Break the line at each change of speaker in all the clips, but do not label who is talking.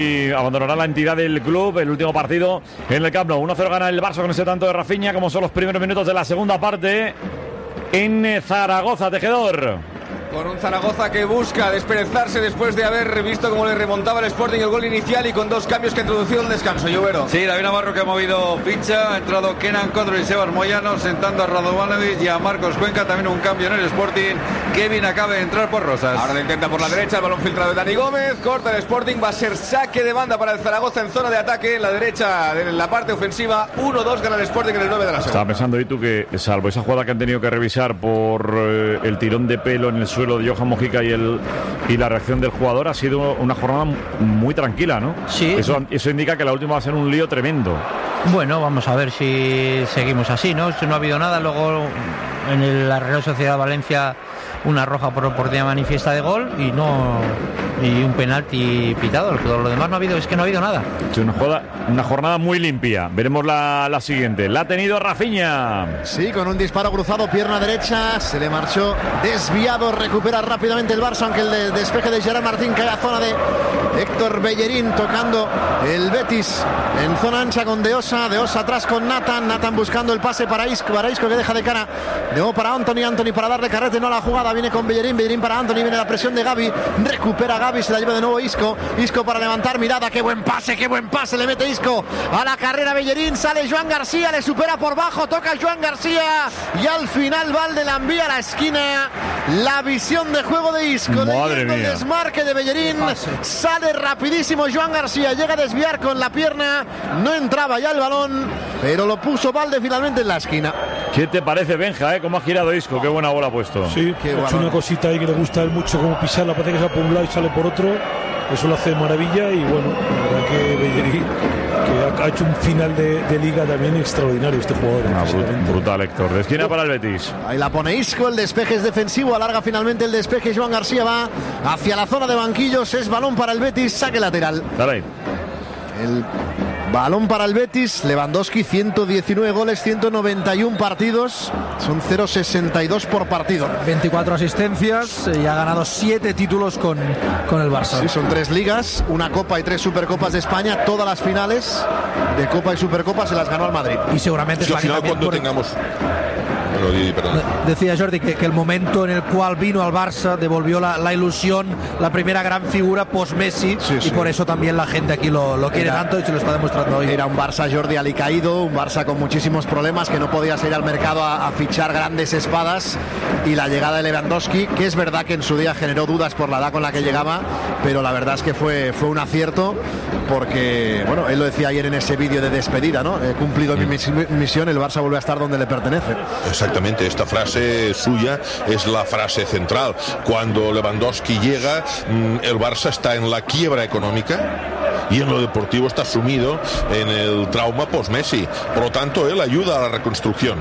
Y abandonará la entidad del club. El último partido en el Camp Nou. 1-0 gana el Barça con ese tanto de Rafinha, como son los primeros minutos de la segunda parte en Zaragoza. Tejedor.
Con un Zaragoza que busca desperezarse después de haber visto cómo le remontaba el Sporting el gol inicial, y con dos cambios que ha introducido el descanso. Llovero.
Sí, David Navarro, que ha movido ficha. Ha entrado Kenan Condro y Sebas Moyano, sentando a Radovanovic y a Marcos Cuenca. También un cambio en el Sporting. Kevin acaba de entrar por Rosas.
Ahora lo intenta por la derecha, el balón filtrado de Dani Gómez. Corta el Sporting, va a ser saque de banda para el Zaragoza en zona de ataque. En la derecha, en la parte ofensiva. 1-2 gana el Sporting en el 9 de la segunda.
Estaba pensando, y tú, que salvo esa jugada que han tenido que revisar por el tirón de pelo en el suelo de Johan Mojica y la reacción del jugador, ha sido una jornada muy tranquila, ¿no?
Sí.
Eso indica que la última va a ser un lío tremendo.
Bueno, vamos a ver si seguimos así, ¿no? Si no ha habido nada, luego en la Real Sociedad Valencia una roja por oportunidad manifiesta de gol y un penalti pitado. Todo lo demás no ha habido, es que no ha habido nada.
Es una jornada muy limpia. Veremos la siguiente. La ha tenido Rafinha.
Sí, con un disparo cruzado, pierna derecha, se le marchó desviado, recupera rápidamente el Barça, aunque el despeje de Gerard Martín cae a zona de Héctor Bellerín, tocando el Betis en zona ancha con De Osa atrás con Nathan buscando el pase para Isco que deja de cara, de nuevo para Anthony para darle carrete, no a la jugada, viene con Bellerín para Anthony, viene la presión de Gavi, recupera Gavi, se la lleva de nuevo Isco para levantar mirada, qué buen pase, le mete Isco a la carrera Bellerín, sale Joan García, le supera por bajo, toca Joan García y al final Valde la envía a la esquina. La visión de juego de Isco, leyendo el desmarque de Bellerín, sale rapidísimo Joan García, llega a desviar con la pierna, no entraba ya el balón, pero lo puso Valde finalmente en la esquina.
¿Qué te parece, Benja, cómo ha girado Isco? Qué buena bola ha puesto.
Sí, ha hecho una cosita ahí que le gusta a él mucho, como pisarla, parece que sale por un lado y sale por otro. Eso lo hace de maravilla, y bueno, la verdad que Bellerín, que ha hecho un final de liga también extraordinario este jugador.
Brutal, Héctor. De esquina para el Betis.
Ahí la pone Isco, el despeje es defensivo, alarga finalmente el despeje, Joan García va hacia la zona de banquillos, es balón para el Betis, saque lateral.
Dale ahí.
El balón para el Betis, Lewandowski, 119 goles, 191 partidos, son 0,62 por partido.
24 asistencias y ha ganado 7 títulos con el Barça.
Sí, son 3 ligas, una Copa y 3 Supercopas de España, todas las finales de Copa y Supercopa se las ganó al Madrid.
Y seguramente
al final cuando tengamos...
Decía Jordi que el momento en el cual vino al Barça devolvió la ilusión, la primera gran figura post-Messi, y por eso también la gente aquí lo quiere tanto y se lo está demostrando hoy.
Era un Barça, Jordi, alicaído, un Barça con muchísimos problemas, que no podía salir al mercado a fichar grandes espadas, y la llegada de Lewandowski, que es verdad que en su día generó dudas por la edad con la que llegaba, pero la verdad es que fue un acierto, porque, bueno, él lo decía ayer en ese vídeo de despedida, ¿no? He cumplido mi misión, el Barça vuelve a estar donde le pertenece.
Exactamente, esta frase suya es la frase central. Cuando Lewandowski llega, el Barça está en la quiebra económica y en lo deportivo está sumido en el trauma post-Messi. Por lo tanto, él ayuda a la reconstrucción.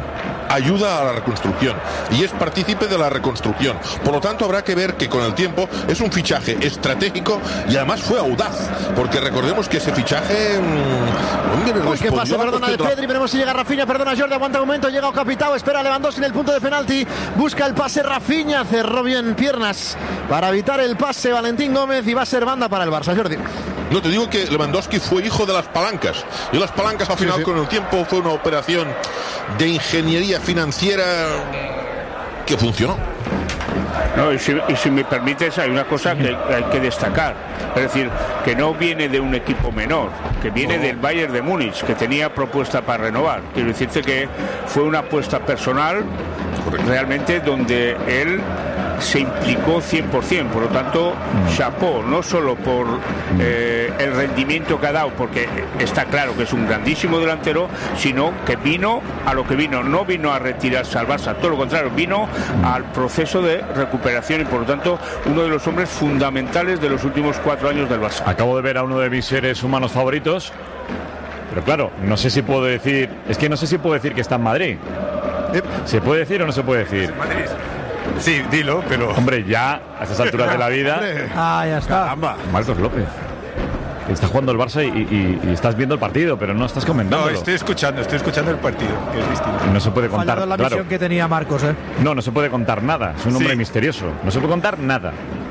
Y es partícipe de la reconstrucción. Por lo tanto, habrá que ver que con el tiempo es un fichaje estratégico y además fue audaz, porque recordemos que ese fichaje
¿qué pasa? Perdona de Pedri, veremos si llega Rafinha, perdona Jordi, aguanta un momento, llega Ocapitao, espera Lewandowski en el punto de penalti, busca el pase Rafinha, cerró bien piernas para evitar el pase Valentín Gómez, y va a ser banda para el Barça. Jordi.
No, te digo que Lewandowski fue hijo de las palancas, y las palancas al final con el tiempo fue una operación de ingeniería financiera que funcionó.
No, y si me permites, hay una cosa que hay que destacar, es decir, que no viene de un equipo menor, que viene del Bayern de Múnich, que tenía propuesta para renovar. Quiero decirte que fue una apuesta personal, realmente, donde él se implicó 100%, por lo tanto, chapó, no solo por el rendimiento que ha dado, porque está claro que es un grandísimo delantero, sino que vino a lo que vino, no vino a retirarse al Barça, todo lo contrario, vino al proceso de recuperación, y por lo tanto, uno de los hombres fundamentales de los últimos 4 años del Barça.
Acabo de ver a uno de mis seres humanos favoritos, pero claro, no sé si puedo decir que está en Madrid. ¿Se puede decir o no se puede decir?
Sí, dilo, pero...
Hombre, ya, a estas alturas de la vida...
Ya está.
Caramba.
Marcos López. Está jugando el Barça y estás viendo el partido, pero no estás comentándolo.
No, estoy escuchando el partido, que es distinto.
No se puede contar,
la misión que tenía Marcos,
No se puede contar nada, es un hombre misterioso. No se puede contar nada.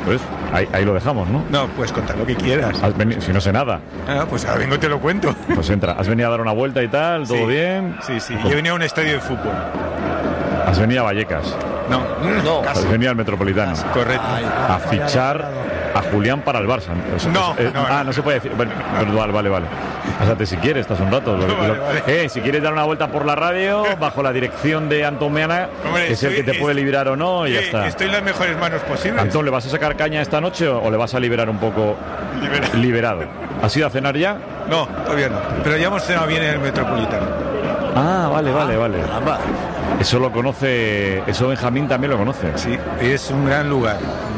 Pues ahí lo dejamos, ¿no?
No, pues contar lo que quieras.
Si no sé nada.
Pues ahora vengo y te lo cuento.
Pues entra. ¿Has venido a dar una vuelta y tal? ¿Todo bien?
Sí. Yo he venido a un estadio de fútbol.
¿Has venido a Vallecas?
No.
Has venido al Metropolitano.
Correcto.
A fichar a Julián para el Barça. No se puede decir. Bueno, vale. Pásate si quieres, estás un rato. Vale. Si quieres dar una vuelta por la radio, bajo la dirección de Antón Meana, que es el que te puede liberar o no, y ya está.
Estoy en las mejores manos posibles.
Antón, ¿le vas a sacar caña esta noche o le vas a liberar un poco liberado? ¿Has ido a cenar ya?
No, todavía no. Pero ya hemos cenado bien en el Metropolitano.
Vale. Eso lo conoce, eso Benjamín también lo conoce.
Sí, es un gran lugar.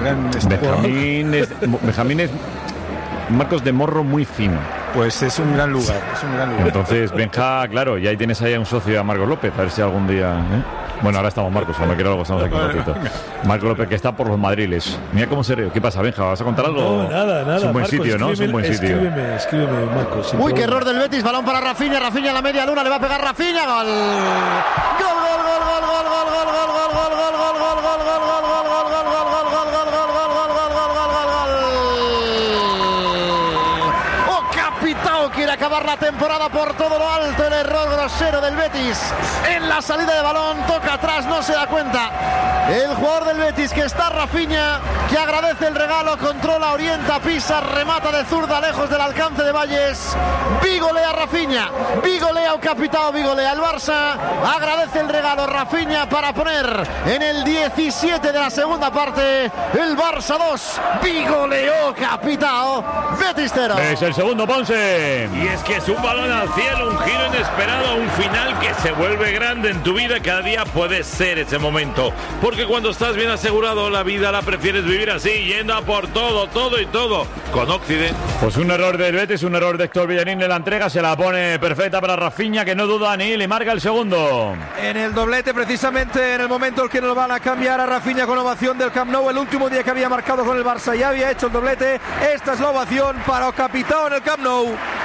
Benjamín es Marcos de morro muy fino.
Pues es un gran lugar.
Entonces, Benja, claro, y ahí tienes ahí a un socio, a Marcos López, a ver si algún día... Bueno, ahora estamos Marcos, cuando quiera algo estamos aquí un ratito. Marcos López, que está por los Madriles. Mira cómo se ríe. ¿Qué pasa, Benja? ¿Vas a contar algo?
No, nada.
Es un buen
Marcos,
sitio, ¿no? Es un buen sitio.
Escríbeme, Marcos.
Uy, qué error del Betis. Balón para Rafinha en la media luna. Le va a pegar Rafinha. Gol. Quiere acabar la temporada por todo lo alto. El error grosero del Betis en la salida de balón, toca atrás, no se da cuenta el jugador del Betis, que está Rafinha, que agradece el regalo, controla, orienta, pisa, remata de zurda lejos del alcance de Valles. Vigolea Rafinha, vigolea o capitao, vigolea el Barça, agradece el regalo Rafinha para poner en el 17 de la segunda parte el Barça 2, vigoleó capitao, Betis 0.
Es el segundo, Ponce.
Y es que es un balón al cielo, un giro inesperado, un final que se vuelve grande en tu vida. Cada día puede ser ese momento, porque cuando estás bien asegurado, la vida la prefieres vivir así, yendo a por todo con Occident.
Pues un error del Betis, un error de Héctor Bellerín en la entrega, se la pone perfecta para Rafinha, que no duda ni le marca el segundo.
En el doblete, precisamente en el momento en que nos van a cambiar a Rafinha con ovación del Camp Nou, el último día que había marcado con el Barça ya había hecho el doblete. Esta es la ovación para el capitán en el Camp Nou.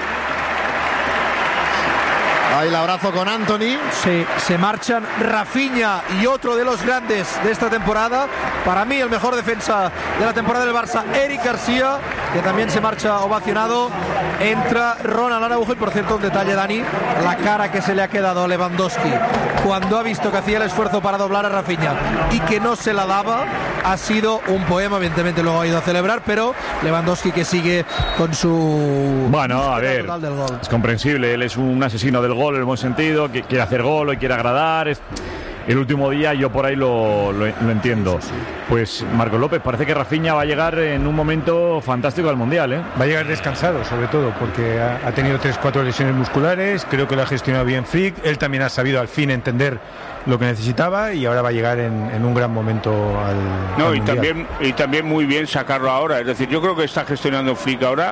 Ahí el abrazo con Anthony.
Sí, se marchan Rafinha y otro de los grandes de esta temporada. Para mí el mejor defensa de la temporada del Barça, Eric García, que también se marcha ovacionado. Entra Ronald Araujo y, por cierto, un detalle, Dani, la cara que se le ha quedado a Lewandowski cuando ha visto que hacía el esfuerzo para doblar a Rafinha y que no se la daba, ha sido un poema. Evidentemente luego ha ido a celebrar, pero Lewandowski que sigue con su...
Bueno, a ver, es comprensible, él es un asesino del gol en el buen sentido, que quiere hacer gol y quiere agradar. El último día yo por ahí lo entiendo. Pues Marcos López, parece que Rafinha va a llegar en un momento fantástico al Mundial, ¿eh?
Va a llegar descansado, sobre todo, porque ha tenido 3-4 lesiones musculares. Creo que lo ha gestionado bien Flick. Él también ha sabido al fin entender lo que necesitaba y ahora va a llegar en un gran momento al Mundial.
Y también muy bien sacarlo ahora. Es decir, yo creo que está gestionando Flick ahora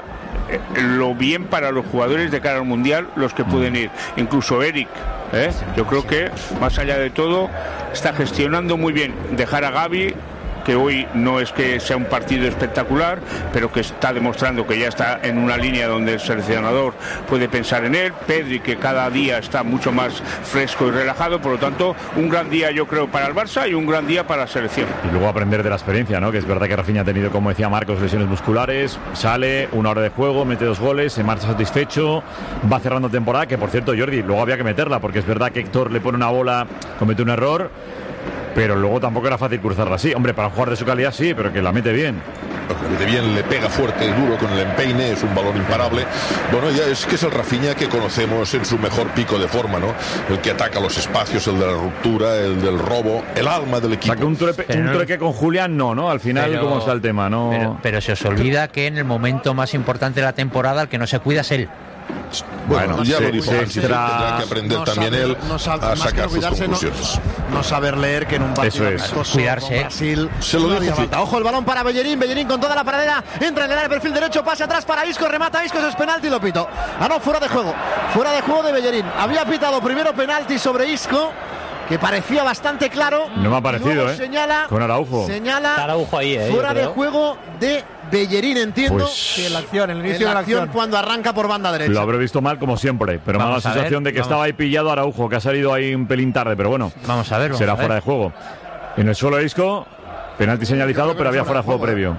lo bien para los jugadores de cara al Mundial, los que pueden ir. Incluso Eric, yo creo que más allá de todo está gestionando muy bien. Dejar a Gavi, que hoy no es que sea un partido espectacular, pero que está demostrando que ya está en una línea donde el seleccionador puede pensar en él. Pedri, que cada día está mucho más fresco y relajado. Por lo tanto, un gran día yo creo para el Barça y un gran día para la selección.
Y luego aprender de la experiencia, ¿no? Que es verdad que Rafinha ha tenido, como decía Marcos, lesiones musculares. Sale, una hora de juego, mete 2 goles, se marcha satisfecho, va cerrando temporada, que por cierto, Jordi, luego había que meterla, porque es verdad que Héctor le pone una bola, comete un error, pero luego tampoco era fácil cruzarla así. Hombre, para jugar de su calidad sí, pero que la mete bien.
La mete bien, le pega fuerte y duro con el empeine, es un balón imparable. Bueno, ya es que es el Rafinha que conocemos en su mejor pico de forma, ¿no? El que ataca los espacios, el de la ruptura, el del robo, el alma del equipo.
O sea, que un trueque con Julián no, al final, ¿cómo está el tema? No.
Pero se os olvida que en el momento más importante de la temporada el que no se cuida es él.
Bueno, ya lo dijo, tendrá que aprender también él a sacar sus conclusiones.
No saber leer que en un partido
cuidarse.
Brasil
se lo dijo.
Ojo el balón para Bellerín con toda la paradera, entra en el área, perfil derecho, pase atrás para Isco, remata Isco, eso es penalti, lo pito. No, fuera de juego de Bellerín. Había pitado primero penalti sobre Isco, que parecía bastante claro.
No me ha parecido,
señala,
con Araujo.
Señala
Araujo ahí,
fuera de juego de Bellerín, entiendo.
Pues,
en la acción, en el inicio de la acción,
cuando arranca por banda derecha.
Lo habré visto mal como siempre, pero me da la sensación de que estaba ahí pillado Araujo, que ha salido ahí un pelín tarde, pero bueno.
Vamos a ver.
Será fuera de juego. En el suelo Isco, penalti señalizado, pero había fuera de juego previo.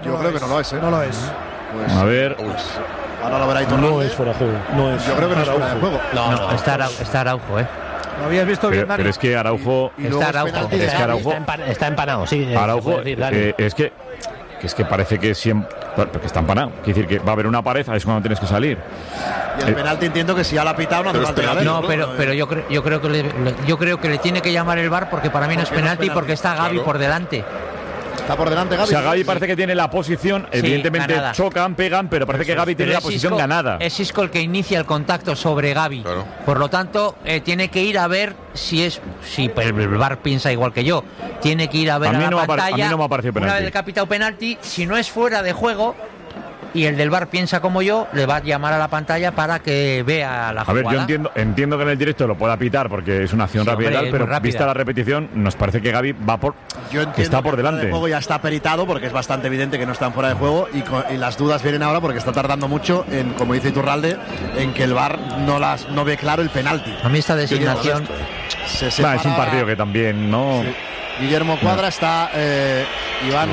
Yo creo que no lo es, ¿eh?
No lo es.
Pues,
a ver.
Ahora lo verá Iturralde.
No es fuera de juego. No es.
Yo creo que no es fuera de juego.
No, está Araujo,
¿Lo habías visto bien, Dani?
Pero es que Araujo.
Está Araujo.
Está empanado, sí.
Araujo, es que parece que siempre. Porque está empanado. Quiere decir que va a haber una pared, ahí es cuando tienes que salir.
Y el penalti entiendo que si ya lo ha pitado no hace falta ir a verlo.
No, pero yo creo que le tiene que llamar el VAR porque para mí no es penalti porque está Gavi por delante.
Está por delante Gavi.
O sea, Gavi parece que tiene la posición, evidentemente
ganada.
Chocan, pegan, pero parece que Gavi tiene la posición ganada.
Es Isco el que inicia el contacto sobre Gavi.
Claro.
Por lo tanto, tiene que ir a ver si el VAR piensa igual que yo. Tiene que ir a ver a la pantalla.
A mí no me ha parecido penalti.
Una vez el capitán penalti, si no es fuera de juego y el del VAR piensa como yo, le va a llamar a la pantalla para que vea la jugada.
A ver, yo entiendo que en el directo lo pueda pitar porque es una acción rápida y tal, pero vista la repetición, nos parece que Gavi está por delante.
El juego ya está peritado porque es bastante evidente que no están fuera de juego y las dudas vienen ahora porque está tardando mucho en, como dice Iturralde, en que el VAR no ve claro el penalti.
A mí esta designación
es un partido que también, ¿no?
Sí. Guillermo Cuadra está Iván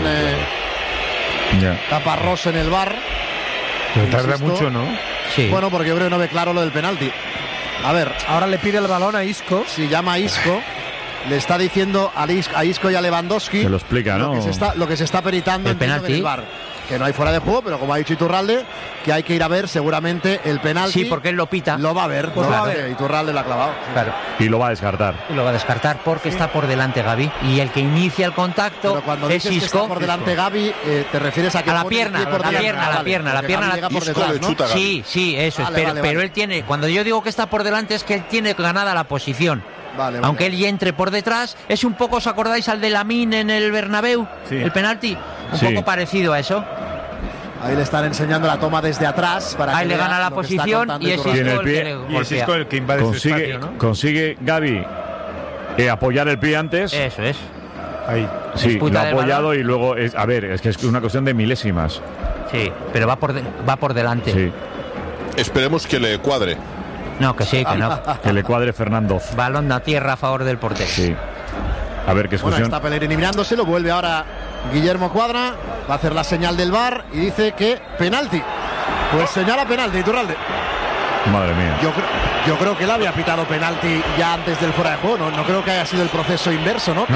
Caparrós en el VAR.
Pero tarda mucho, ¿no?
Sí.
Bueno, porque yo creo que no ve claro lo del penalti. A ver.
Ahora le pide el balón a Isco.
Si llama a Isco, le está diciendo a Isco y a Lewandowski.
Se lo explica, ¿no?
Lo que se está peritando
el penalti.
En el VAR. Que no hay fuera de juego, pero como ha dicho Iturralde, que hay que ir a ver seguramente el penalti.
Sí, porque él lo pita.
Lo va a ver.
Pues lo va a ver.
Iturralde lo ha clavado.
Claro.
Y lo va a descartar.
Y lo va a descartar porque está por delante Gavi. Y el que inicia el contacto
pero cuando
es
dices
Isco.
Que está por delante Gavi, te refieres a que
a la pierna, la pierna.
Por detrás, ¿no?
Sí, eso es. Pero él tiene, cuando yo digo que está por delante es que él tiene ganada la posición.
Vale.
Aunque él ya entre por detrás, es un poco, ¿os acordáis al de Lamine en el Bernabéu?
Sí.
El penalti, un poco parecido a eso.
Ahí le están enseñando la toma desde atrás para
ahí
que
le gana la posición y es
Isco el que invade su espacio, ¿no?
Consigue Gavi apoyar el pie antes.
Eso es.
Ahí.
Sí, lo ha apoyado y luego es que es una cuestión de milésimas.
Sí, pero va por delante.
Sí.
Esperemos que le cuadre.
No, que sí, que no.
Que le cuadre Fernando.
Balón a tierra a favor del portero.
Sí. A ver qué discusión.
Bueno, está Pellegrini mirándose, lo vuelve ahora Guillermo Cuadra, va a hacer la señal del VAR y dice que penalti. Pues señala penalti, Iturralde.
Madre mía.
Yo creo que él había pitado penalti ya antes del fuera de juego, no creo que haya sido el proceso inverso, ¿no?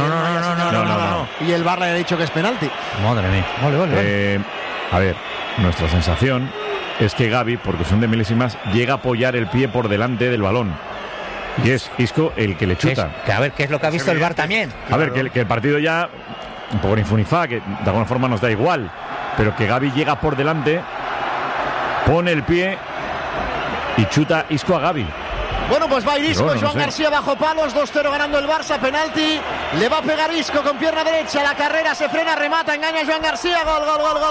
No.
Y el VAR le ha dicho que es penalti.
Madre mía.
Vale.
A ver, nuestra sensación es que Gavi, porque son de milésimas, llega a apoyar el pie por delante del balón. Y es Isco el que le chuta.
A ver, ¿qué es lo que ha visto el VAR también?
A ver, que el partido ya, un poco ni funifá, que de alguna forma nos da igual, pero que Gavi llega por delante, pone el pie y chuta Isco a Gavi.
Bueno, pues va a ir Isco,
bueno,
Joan García bajo palos, 2-0 ganando el Barça, penalti, le va a pegar Isco con pierna derecha, la carrera se frena, remata, engaña a Joan García, gol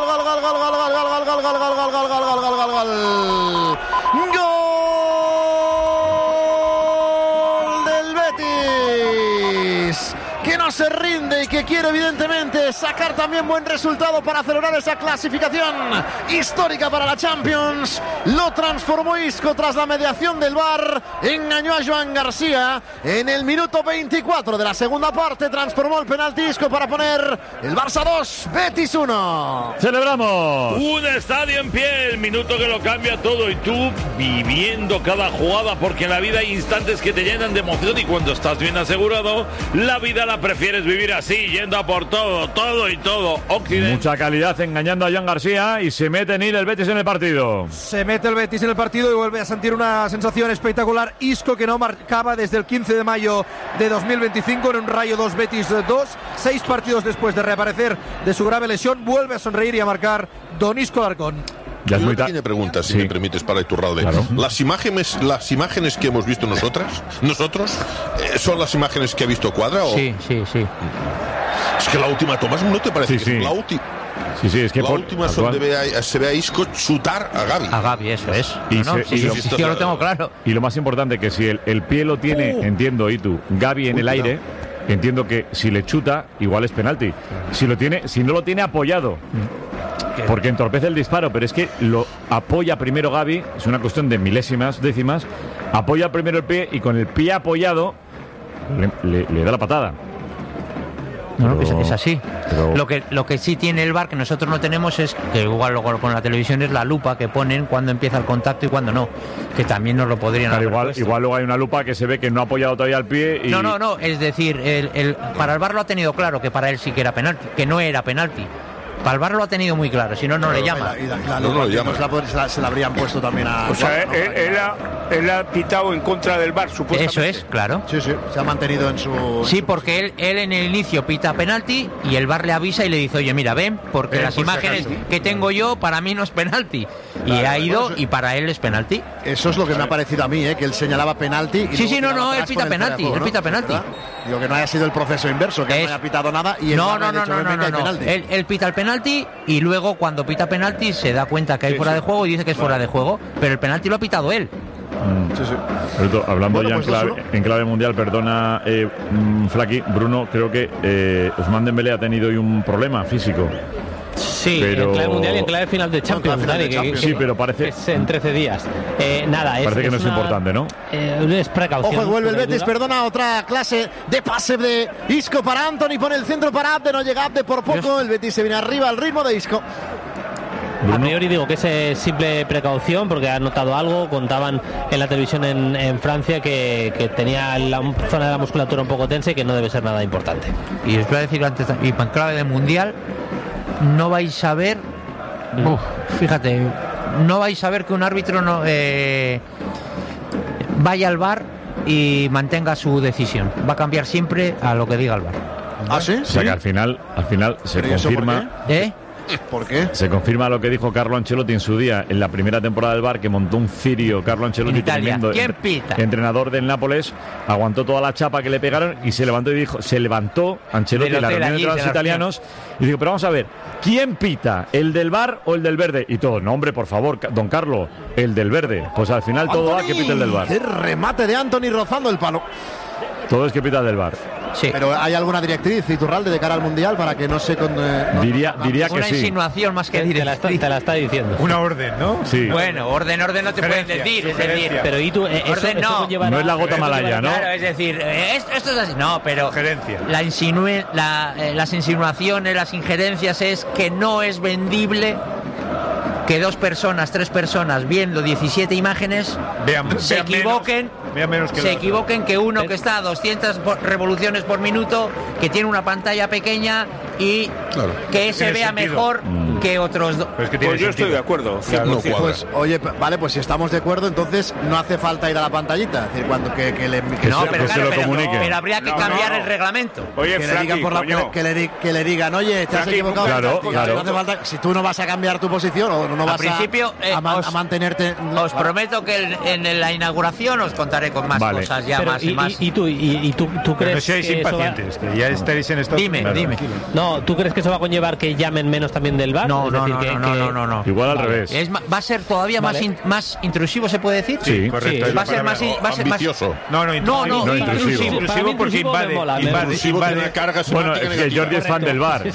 del Betis, que no se rinde y que quiere evidentemente sacar también buen resultado para acelerar esa clasificación histórica para la Champions. Lo transformó Isco tras la mediación del VAR, engañó a Joan García en el minuto 24 de la segunda parte, transformó el penalti Isco para poner el Barça 2, Betis 1.
¡Celebramos!
Un estadio en pie, el minuto que lo cambia todo y tú viviendo cada jugada, porque en la vida hay instantes que te llenan de emoción y cuando estás bien asegurado, la vida la prefieres vivir así, yendo a por todo y todo. Occidente.
Mucha calidad engañando a Joan García y se mete Nil el Betis en el partido.
Se mete el Betis en el partido y vuelve a sentir una sensación espectacular. Isco, que no marcaba desde el 15 de mayo de 2025 en un Rayo 2 Betis 2. 6 partidos después de reaparecer de su grave lesión, vuelve a sonreír y a marcar Don Isco Alarcón.
Una pequeña pregunta, si me permites, para Iturralde.
Claro.
Las imágenes que hemos visto nosotros, ¿son las imágenes que ha visto Cuadra? ¿O?
Sí.
Es que la última toma, ¿no te parece?
Sí.
La última.
Sí, es que
la última se ve a Isco chutar a Gavi.
A Gavi, eso es.
Yo
lo tengo claro.
Y lo más importante, que si el pie lo tiene, entiendo, Itu, Gavi en el aire, entiendo que si le chuta, igual es penalti. Si no lo tiene apoyado, porque entorpece el disparo, pero es que lo apoya primero Gavi, es una cuestión de milésimas, décimas, apoya primero el pie y con el pie apoyado le da la patada.
No, es así. Lo que sí tiene el VAR, que nosotros no tenemos, es que igual luego lo ponen en la televisión, es la lupa que ponen cuando empieza el contacto y cuando no, que también nos lo podrían haber puesto.
Igual luego hay una lupa que se ve que no ha apoyado todavía el pie y...
No, es decir, para el VAR lo ha tenido claro que para él sí que era penalti, que no era penalti. Para el VAR lo ha tenido muy claro, si no, no le llama.
Se la habrían puesto también a...
O sea, él ha pitado en contra del VAR, supuestamente.
Eso es, claro.
Sí, se ha mantenido en su...
Sí, porque él en el inicio pita penalti y el VAR le avisa y le dice, oye, mira, ven, porque las imágenes que tengo yo, para mí no es penalti. Y ha ido y para él es penalti.
Eso es lo que me ha parecido a mí, que él señalaba penalti. Y
sí, no, él pita penalti, él pita penalti.
Digo, que no haya sido el proceso inverso, que no haya pitado nada y
no. Él pita el penalti y luego cuando pita penalti se da cuenta que hay fuera de juego y dice que es fuera de juego, pero el penalti lo ha pitado él.
Hablando ya en clave mundial, perdona Flaqui, Bruno, creo que Ousmane Dembélé ha tenido hoy un problema físico.
Sí, en clave mundial y en clave final de Champions,
sí, pero parece
es en 13 días.
Parece que no es importante, ¿no?
Es precaución.
Ojo, vuelve el Betis, perdona, otra clase de pase de Isco para Anthony, pone el centro para Abde, no llega Abde por poco, el Betis se viene arriba al ritmo de Isco.
A priori digo que es simple precaución porque ha notado algo, contaban en la televisión en Francia que tenía la zona de la musculatura un poco tensa y que no debe ser nada importante.
Y os voy a decir antes, y en clave de mundial, no vais a ver, fíjate, no vais a ver que un árbitro no vaya al VAR y mantenga su decisión. Va a cambiar siempre a lo que diga el VAR.
¿Ah, sí?
O sea que al final se confirma.
¿Por qué?
Se confirma lo que dijo Carlo Ancelotti en su día en la primera temporada del VAR, que montó un cirio Carlo Ancelotti, tremendo entrenador del Nápoles, aguantó toda la chapa que le pegaron y se levantó Ancelotti en la reunión de los italianos y dijo, pero vamos a ver, ¿quién pita? ¿El del VAR o el del verde? Y todos, no hombre, por favor, don Carlo, el del verde. Pues al final todo va que pita el del VAR.
El remate de Anthony rozando el palo.
Todo es que pita el del VAR.
Sí.
Pero ¿hay alguna directriz, Iturralde, de cara al Mundial para que no se...
diría que
una
sí.
Insinuación más que directriz.
Te la está diciendo.
Una orden, ¿no?
Sí.
Bueno, orden no te pueden decir. Es decir,
pero ¿y tú?
Orden
no es la gota malaya, ¿no?
Claro, es decir, esto es así. No, pero las insinuaciones, las injerencias es que no es vendible que 2 personas, 3 personas viendo 17 imágenes se equivoquen que uno que está a 200 revoluciones por minuto, que tiene una pantalla pequeña y que se vea mejor que otros dos.
Pues yo estoy de acuerdo.
Pues, oye, vale, pues si estamos de acuerdo, entonces no hace falta ir a la pantallita. Es decir, cuando que
pero habría que cambiar el reglamento.
Oye,
que le digan que le digan, oye, te has equivocado.
Claro.
No hace falta, si tú no vas a cambiar tu posición o no vas a mantenerte.
Os prometo que en la inauguración os contaré con más cosas ya. Pero más.
¿Y tú crees?
No seáis impacientes, que ya estaréis en esto.
Dime.
No, ¿tú crees que eso va a conllevar que llamen menos también del VAR?
No.
Igual al revés.
Va a ser todavía más intrusivo, ¿se puede decir?
Sí,
correcto.
Va a ser más
ambicioso.
No, intrusivo.
Intrusivo porque invade.
Bueno, es que Jordi es fan del VAR.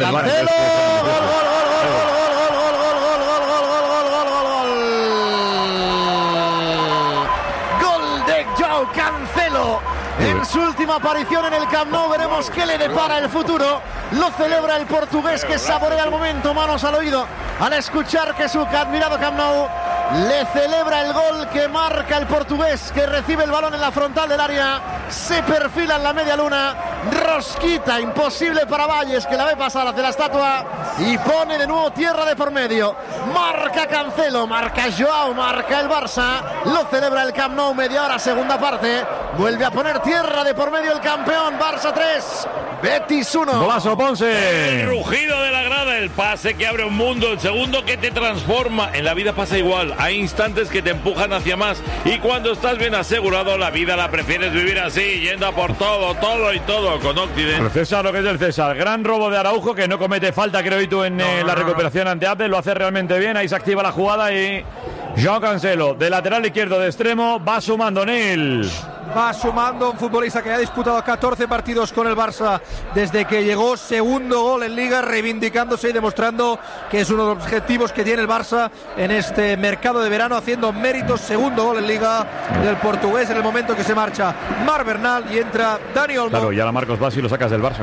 Gol de Joao Cancelo. En su última aparición en el Camp Nou, veremos qué le depara el futuro. Lo celebra el portugués, que saborea el momento, manos al oído, al escuchar que su admirado Camp Nou le celebra el gol que marca el portugués, que recibe el balón en la frontal del área, se perfila en la media luna, rosquita imposible para Valles, que la ve pasar hacia la estatua y pone de nuevo tierra de por medio. Marca Cancelo, marca Joao, marca el Barça, lo celebra el Camp Nou, media hora, segunda parte, vuelve a poner tierra de por medio el campeón. Barça 3, Betis 1.
Golazo Ponce.
El rugido de la grada, el pase que abre un mundo, el segundo que te transforma. En la vida pasa igual, hay instantes que te empujan hacia más y cuando estás bien asegurado, la vida la prefieres vivir así, yendo a por todo y todo con Occident.
El César, lo que es del César. Gran robo de Araujo, que no comete falta, creo, y tú en la recuperación ante Abde, lo hace realmente bien. Ahí se activa la jugada y Joao Cancelo, de lateral izquierdo, de extremo, va sumando Nil.
Va sumando un futbolista que ha disputado 14 partidos con el Barça desde que llegó, segundo gol en Liga, reivindicándose y demostrando que es uno de los objetivos que tiene el Barça en este mercado de verano, haciendo méritos. Segundo gol en Liga del portugués en el momento que se marcha Marc Bernal y entra Dani Olmo.
Claro, y ahora Marcos vas y lo sacas del Barça.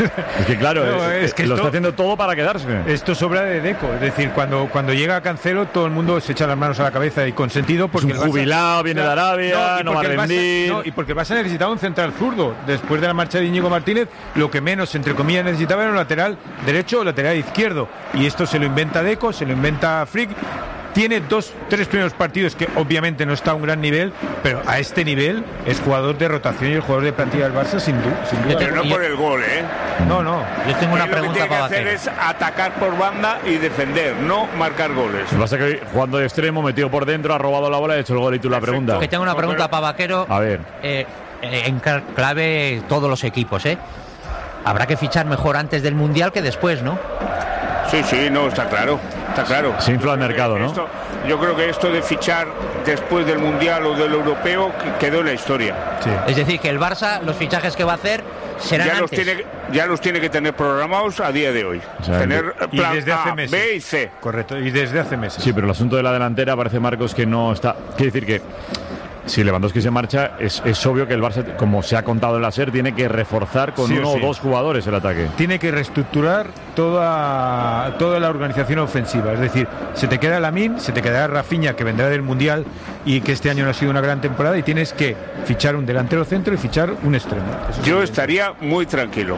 Es que claro,
No, es que
lo
esto-
está haciendo todo para quedarse.
Esto sobra de Deco, es decir, cuando llega Cancelo todo el mundo se echa las manos a la cabeza y con sentido porque
Es un
el Barça-
jubilado, viene de Arabia,
y
no va a
porque el Barça-
rendir.
y porque el Barça necesitaba un central zurdo. Después de la marcha de Íñigo Martínez, lo que menos, entre comillas, necesitaba era un lateral derecho o lateral izquierdo. Y esto se lo inventa Deco, se lo inventa Frick. Tiene 2-3 primeros partidos que obviamente no está a un gran nivel, pero a este nivel es jugador de rotación y el jugador de plantilla del Barça sin duda.
Pero no por el gol, ¿eh?
No, no.
Yo tengo una
Él lo que
pregunta
tiene que
para
hacer
Vaquero.
es atacar por banda y defender, no marcar goles.
Lo que pasa es que hoy, jugando de extremo, metido por dentro, ha robado la bola y ha hecho el gol. Y tú la pregunta.
Que tengo una pregunta para Vaquero.
A ver.
En clave todos los equipos, ¿eh? Habrá que fichar mejor antes del Mundial que después, ¿no?
Sí, no, está claro. Está claro.
Se infla el mercado, ¿no?
Yo creo que esto de fichar después del Mundial o del Europeo quedó en la historia.
Es decir, que el Barça, los fichajes que va a hacer serán antes.
Ya los tiene que tener programados a día de hoy.
O sea,
tener
y
plan
desde hace
A,
meses.
B y C.
Correcto, y desde hace meses.
Sí, pero el asunto de la delantera parece, Marcos, que no está. Quiere decir que si Lewandowski se marcha, es obvio que el Barça, como se ha contado en la SER, tiene que reforzar con
Sí o
uno
sí.
o dos jugadores el ataque.
Tiene que reestructurar toda la organización ofensiva. Es decir, se te queda Lamine, se te quedará Rafinha, que vendrá del Mundial y que este año no ha sido una gran temporada, y tienes que fichar un delantero centro y fichar un extremo.
Yo estaría muy tranquilo.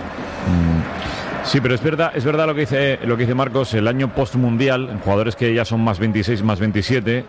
Sí, pero es verdad lo que dice Marcos, el año post-mundial, en jugadores que ya son más 26, más 27,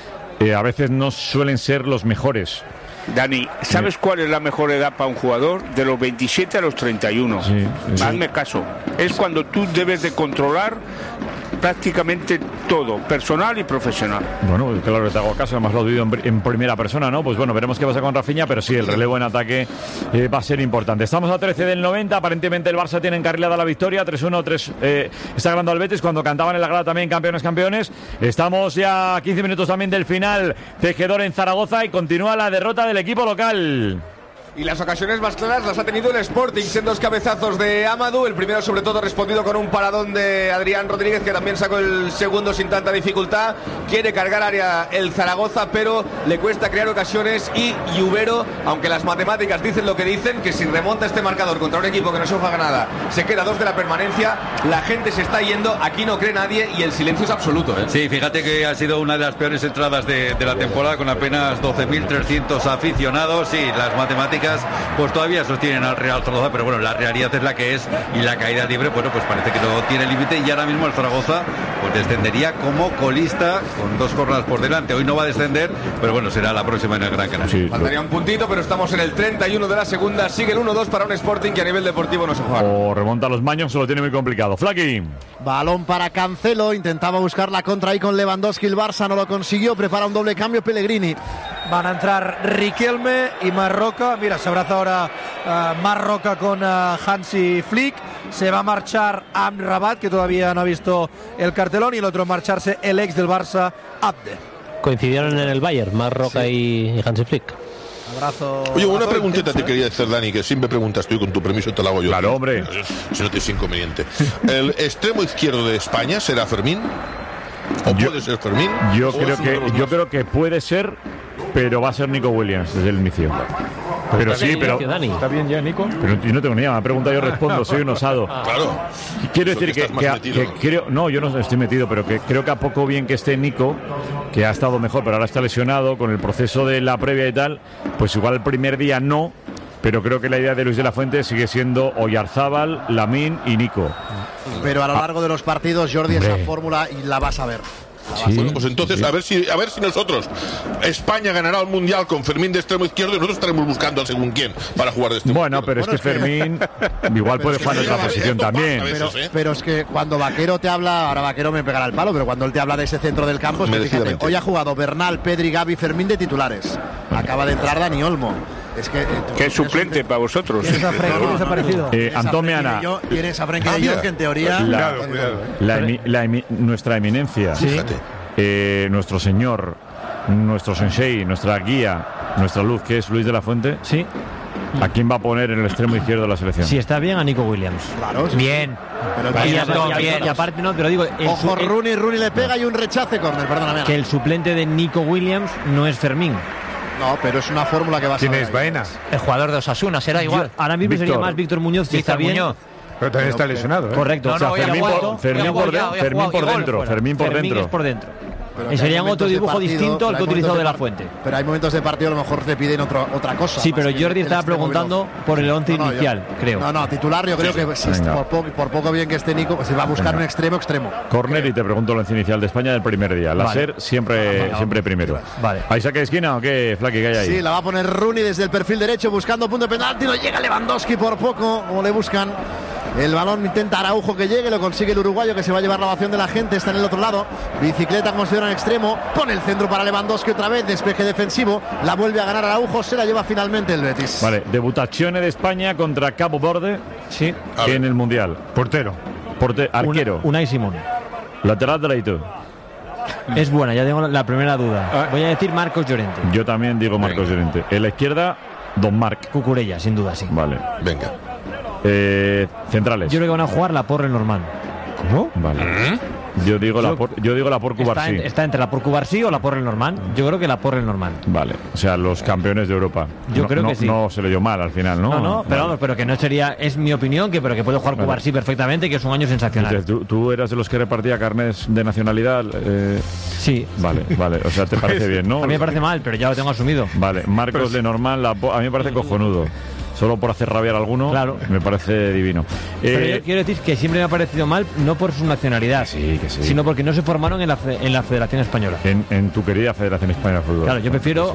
a veces no suelen ser los mejores.
Dani, ¿sabes cuál es la mejor edad para un jugador? De los 27 a los 31.
Sí.
Hazme caso. Es cuando tú debes de controlar prácticamente todo, personal y profesional.
Bueno, claro que te hago caso, además lo he oído en primera persona, ¿no? Pues bueno, veremos qué pasa con Rafinha, pero sí, el relevo en ataque va a ser importante. Estamos a 13 del 90, aparentemente el Barça tiene encarrilada la victoria, 3-1, está ganando al Betis, cuando cantaban en la grada también campeones. Estamos ya a 15 minutos también del final, tejedor en Zaragoza, y continúa la derrota del equipo local.
Y las ocasiones más claras las ha tenido el Sporting, en dos cabezazos de Amadou, el primero sobre todo respondido con un paradón de Adrián Rodríguez, que también sacó el segundo sin tanta dificultad. Quiere cargar área el Zaragoza, pero le cuesta crear ocasiones, y Lluvero, aunque las matemáticas dicen lo que dicen, que si remonta este marcador contra un equipo que no se juega nada, se queda 2 de la permanencia, la gente se está yendo, aquí no cree nadie y el silencio es absoluto, ¿eh?
Sí, fíjate que ha sido una de las peores entradas de la temporada, con apenas 12.300 aficionados. Sí, las matemáticas pues todavía sostienen al Real Zaragoza, pero bueno, la realidad es la que es, y la caída libre, bueno, pues parece que no tiene límite, y ahora mismo el Zaragoza pues descendería como colista con 2 jornadas por delante. Hoy no va a descender, pero bueno, será la próxima en el Gran Canaria.
Sí,
Faltaría un puntito, pero estamos en el 31 de la segunda. Sigue el 1-2 para un Sporting que a nivel deportivo no se juega.
O remonta a los Maños, se lo tiene muy complicado. Flaky.
Balón para Cancelo, intentaba buscar la contra ahí con Lewandowski, el Barça no lo consiguió, prepara un doble cambio Pellegrini.
Van a entrar Riquelme y Marroca. Mira, se abraza ahora Marroca con Hansi Flick. Se va a marchar Amrabat, que todavía no ha visto el cartelón, y el otro marcharse el ex del Barça, Abde.
Coincidieron en el Bayern, Marroca y Hansi Flick.
Abrazo.
Oye, una preguntita te quería hacer, Dani, que siempre preguntas tú, y con tu permiso te la hago yo.
Claro, hombre.
Si no te es inconveniente. ¿El extremo izquierdo de España será Fermín? ¿O puede ser Fermín?
Yo creo que puede ser, pero va a ser Nico Williams desde el inicio. Pero sí, pero
¿Está bien ya, Nico?
Pero yo no tengo ni idea, me pregunta, yo respondo, soy un osado.
Claro.
Quiero
Eso
decir
que estás más metido.
creo, no, yo no estoy metido, pero que creo que a poco bien que esté Nico, que ha estado mejor, pero ahora está lesionado con el proceso de la previa y tal, pues igual el primer día no, pero creo que la idea de Luis de la Fuente sigue siendo Oyarzábal, Lamine y Nico.
Pero a lo largo de los partidos, Jordi, esa fórmula y la vas a ver.
Sí,
Bueno, pues entonces
sí.
a ver si nosotros, España ganará el Mundial con Fermín de extremo izquierdo, y nosotros estaremos buscando a según quién para jugar de extremo
Bueno,
izquierdo.
pero es que Fermín igual puede jugar en otra posición también.
Pero es que cuando Vaquero te habla, ahora Vaquero me pegará el palo, pero cuando él te habla de ese centro del campo, es que fíjate,
Merecidamente.
hoy ha jugado Bernal, Pedri, Gavi, Fermín de titulares. Acaba de entrar Dani Olmo. Es que
Que es suplente para vosotros.
Tienes a Frenkie desaparecido.
Antón Meana,
Tienes a Frenkie de Jong, que en teoría...
nuestra eminencia, nuestro señor, nuestro sensei, nuestra guía, nuestra luz, que es Luis de la Fuente.
Sí.
¿A quién va a poner en el extremo izquierdo de la selección?
Si está bien, a Nico Williams.
Claro, sí.
Bien.
Pero
Y aparte, no, pero digo,
Ojo, Rooney le pega y un rechace córner, perdóname.
que el suplente de Nico Williams no es Fermín.
No, pero es una fórmula que va a ser.
¿Quién es Baena?
El jugador de Osasuna será igual.
Ahora mismo sería más Víctor Muñoz si está bien.
Muñoz.
Pero también está lesionado, ¿eh?
Correcto.
O sea, Fermín por dentro.
Fermín es por dentro. Y sería otro dibujo distinto al que ha utilizado de la Fuente.
Pero hay momentos de partido a lo mejor te piden otra cosa.
Sí, pero Jordi estaba preguntando por el 11 inicial, creo.
No, titular yo creo que por poco bien que esté Nico, se va a buscar un extremo.
Córner y te pregunto el 11 inicial de España del primer día. Láser siempre primero.
Vale.
¿Hay saque de esquina o qué, Flaky, que hay ahí?
Sí, la va a poner Rooney desde el perfil derecho buscando punto de penalti. No llega Lewandowski por poco, o le buscan. El balón intenta Araujo que llegue, lo consigue el uruguayo que se va a llevar la ovación de la gente, está en el otro lado. Bicicleta como si fuera un extremo, pone el centro para Lewandowski otra vez, despeje defensivo, la vuelve a ganar Araujo, se la lleva finalmente el Betis.
Vale, debutazione de España contra Cabo Verde,
sí,
en el Mundial.
Portero.
Arquero.
Unai Simón.
Lateral derecho.
Es buena, ya tengo la primera duda. Voy a decir Marcos Llorente.
Yo también digo Marcos Llorente. En la izquierda, Don Marc.
Cucurella, sin duda, sí.
Vale.
Venga.
Centrales.
Yo creo que van a jugar Laporte Norman.
¿Cómo? Vale. Yo digo Laporte Cubarsí.
¿Está entre Laporte Cubarsí o Laporte Norman? Yo creo que Laporte Norman.
Vale. O sea, los campeones de Europa.
Yo creo que sí.
No se le dio mal al final, ¿no?
No, pero vamos, pero que no sería, es mi opinión, pero que puede jugar Cubarsí perfectamente, que es un año sensacional.
Entonces, ¿tú eras de los que repartía carnes de nacionalidad?
Sí.
Vale. O sea, te parece bien, ¿no?
A mí me parece mal, pero ya lo tengo asumido.
Vale. Marcos Lenormand, a mí me parece cojonudo. Solo por hacer rabiar a alguno, claro. Me parece divino.
Pero yo quiero decir que siempre me ha parecido mal, no por su nacionalidad,
sí,
sino porque no se formaron en la Federación Española.
En tu querida Federación Española de Fútbol.
Claro, yo prefiero...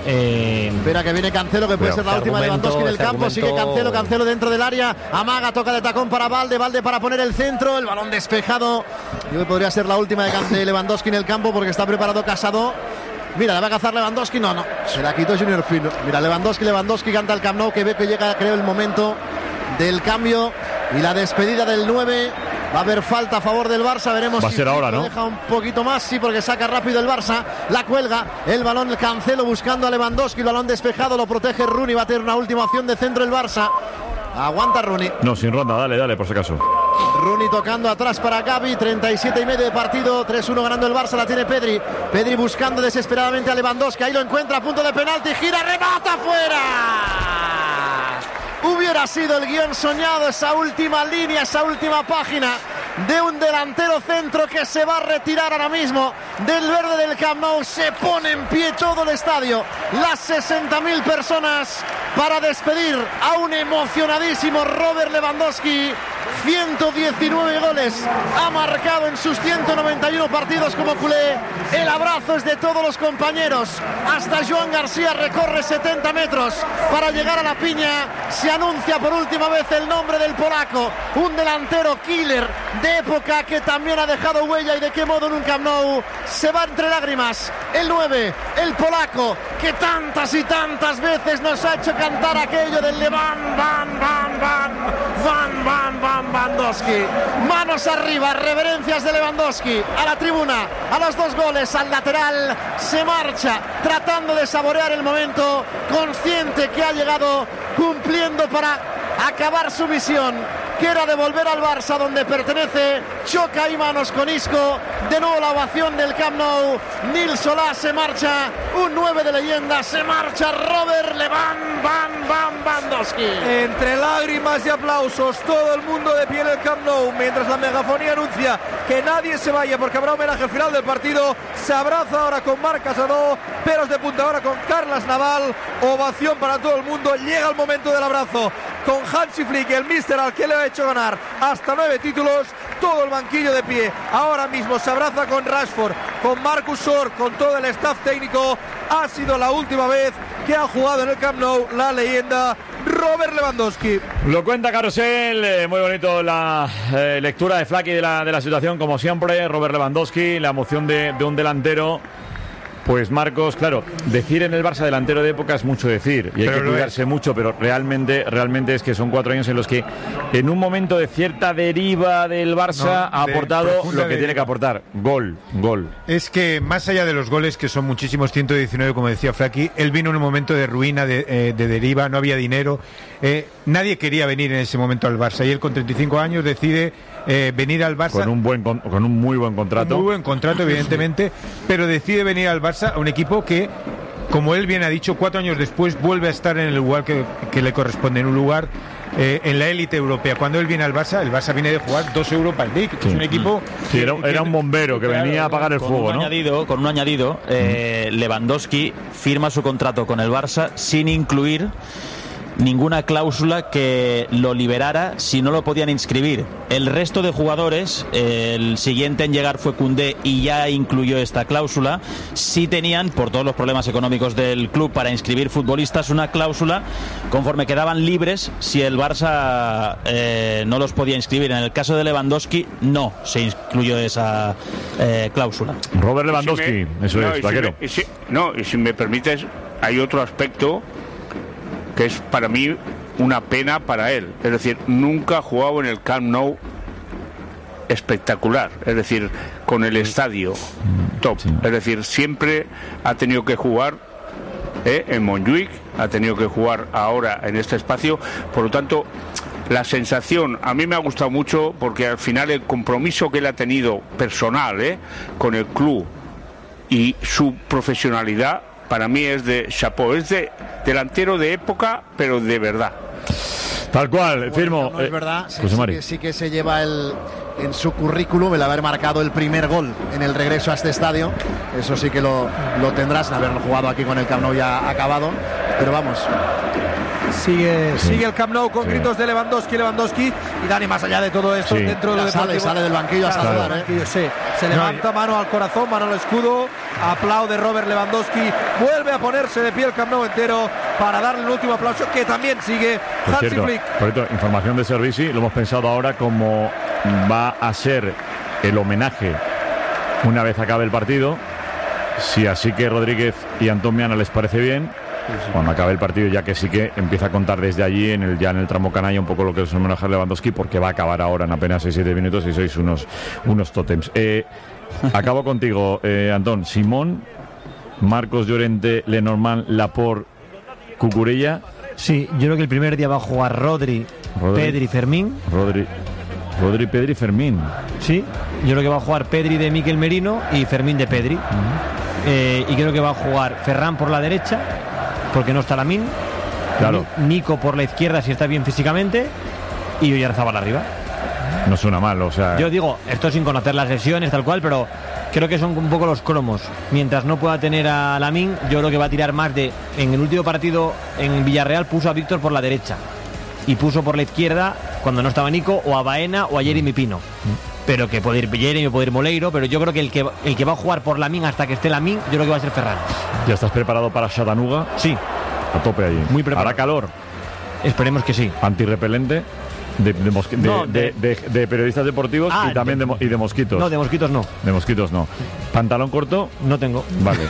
Espera que viene Cancelo, que puede ser la última de Lewandowski en el campo. Sigue Cancelo dentro del área. Amaga, toca de tacón para Valde para poner el centro. El balón despejado. Yo creo que podría ser la última de Lewandowski en el campo porque está preparado Casado. Mira, la va a cazar Lewandowski, no, se la quitó Junior Fino. Mira, Lewandowski canta el Camp Nou, que ve que llega, creo, el momento del cambio y la despedida del 9. Va a haber falta a favor del Barça, veremos
si ahora, ¿no?
Deja un poquito más, sí, porque saca rápido el Barça, la cuelga, el balón Cancelo buscando a Lewandowski, el balón despejado, lo protege Rooney, va a tener una última opción de centro el Barça. Aguanta Rooney.
No, sin ronda, dale, por si acaso.
Rooney tocando atrás para Gavi, 37 y medio de partido, 3-1 ganando el Barça, la tiene Pedri. Pedri buscando desesperadamente a Lewandowski, ahí lo encuentra a punto de penalti, gira, remata fuera. Hubiera sido el guión soñado, esa última línea, esa última página de un delantero centro que se va a retirar ahora mismo del verde del Camp Nou. Se pone en pie todo el estadio, las 60.000 personas para despedir a un emocionadísimo Robert Lewandowski. 119 goles ha marcado en sus 191 partidos como culé. El abrazo es de todos los compañeros. Hasta Joan García recorre 70 metros para llegar a la piña. Se anuncia por última vez el nombre del polaco, un delantero killer de época que también ha dejado huella, y de qué modo en un Camp Nou. Se va entre lágrimas el 9, el polaco, que tantas y tantas veces nos ha hecho cantar aquello del Lewandowski. Manos arriba, reverencias de Lewandowski a la tribuna, a los 2 goles, al lateral. Se marcha tratando de saborear el momento, consciente que ha llegado, cumpliendo para acabar su misión, que era de volver al Barça donde pertenece. Choca ahí manos con Isco, de nuevo la ovación del Camp Nou. Nils Solá se marcha, un 9 de leyenda, se marcha Robert Lewandowski.
Entre lágrimas y aplausos, todo el mundo de pie en el Camp Nou, mientras la megafonía anuncia que nadie se vaya porque habrá homenaje al final del partido. Se abraza ahora con Marc Casado, pelos de punta ahora con Carles Naval. Ovación para todo el mundo. Llega el momento del abrazo con Hansi Flick, el míster al que le ha hecho ganar hasta 9 títulos. Todo el banquillo de pie. Ahora mismo se abraza con Rashford, con Marcus Short, con todo el staff técnico. Ha sido la última vez que ha jugado en el Camp Nou la leyenda Robert Lewandowski.
Lo cuenta Carosel, muy bonito la lectura de Flaky de la situación, como siempre. Robert Lewandowski, la emoción de un delantero. Pues Marcos, claro, decir en el Barça delantero de época es mucho decir, y hay que cuidarse mucho, pero realmente es que son 4 años en los que en un momento de cierta deriva del Barça ha aportado lo que tiene que aportar, gol.
Es que más allá de los goles, que son muchísimos, 119 como decía Flaky, él vino en un momento de ruina, de deriva, no había dinero, nadie quería venir en ese momento al Barça, y él con 35 años decide venir al Barça
con un muy buen contrato.
Muy buen contrato, evidentemente, pero decide venir al Barça, a un equipo que, como él bien ha dicho, 4 años después vuelve a estar en el lugar que le corresponde, en un lugar en la élite europea. Cuando él viene al Barça, el Barça viene de jugar 2 Europa League, que es un equipo...
Sí, era un bombero que venía a apagar el fuego, ¿no?
Con un añadido, Lewandowski firma su contrato con el Barça sin incluir ninguna cláusula que lo liberara si no lo podían inscribir. El resto de jugadores, el siguiente en llegar fue Koundé y ya incluyó esta cláusula. Sí tenían, por todos los problemas económicos del club, para inscribir futbolistas, una cláusula conforme quedaban libres si el Barça no los podía inscribir. En el caso de Lewandowski no se incluyó esa cláusula.
Robert Lewandowski, eso es, vaquero.
Y si me permites, hay otro aspecto que es para mí una pena para él. Es decir, nunca ha jugado en el Camp Nou espectacular, es decir, con el estadio top. Es decir, siempre ha tenido que jugar en Montjuic, ha tenido que jugar ahora en este espacio. Por lo tanto, la sensación a mí me ha gustado mucho, porque al final el compromiso que él ha tenido personal con el club y su profesionalidad, para mí es de chapó, es de delantero de época, pero de verdad.
Tal cual, firmo.
No es verdad, sí que se lleva en su currículum el haber marcado el primer gol en el regreso a este estadio. Eso sí que lo tendrás, haberlo jugado aquí con el Camp Nou ya acabado. Pero vamos,
Sigue el Camp Nou con gritos de Lewandowski, y Dani, más allá de todo esto, dentro de lo deportivo,
sale del banquillo a saludar,
se levanta, mano al corazón, mano al escudo, aplaude Robert Lewandowski, vuelve a ponerse de pie el Camp Nou entero para darle el último aplauso, que también sigue Hansi Flick.
Por cierto, información de Servici, lo hemos pensado ahora como va a ser el homenaje una vez acabe el partido. Si así que Rodríguez y Antón Meana les parece bien, cuando acabe el partido, ya que sí que empieza a contar desde allí en el tramo canalla un poco lo que es un homenaje a Lewandowski, porque va a acabar ahora en apenas 6-7 minutos y sois unos tótems. Acabo contigo, Antón. Simón, Marcos Llorente, Lenormand, Laporte, Cucurella.
Sí, yo creo que el primer día va a jugar Rodri, Pedri, Fermín.
Rodri, Pedri, Fermín.
Sí, yo creo que va a jugar Pedri de Mikel Merino y Fermín de Pedri. Y creo que va a jugar Ferran por la derecha, porque no está Lamine.
Claro.
Nico por la izquierda si está bien físicamente, y Oyarzabal arriba.
No suena mal, o sea...
Yo digo, esto sin conocer las lesiones, tal cual, pero creo que son un poco los cromos. Mientras no pueda tener a Lamine, yo creo que va a tirar más de... En el último partido en Villarreal puso a Víctor por la derecha y puso por la izquierda, cuando no estaba Nico, o a Baena o a Jeremy Pino. Pero que puede ir Jeremy o puede ir Moleiro, pero yo creo que el que va a jugar por Lamine hasta que esté Lamine, yo creo que va a ser Ferran.
¿Ya estás preparado para Chattanooga?
Sí.
A tope allí.
Muy preparado.
¿Hará calor?
Esperemos que sí.
¿Antirrepelente? De periodistas deportivos y también de mosquitos.
No, de mosquitos no.
De mosquitos no. ¿Pantalón corto?
No tengo.
Vale.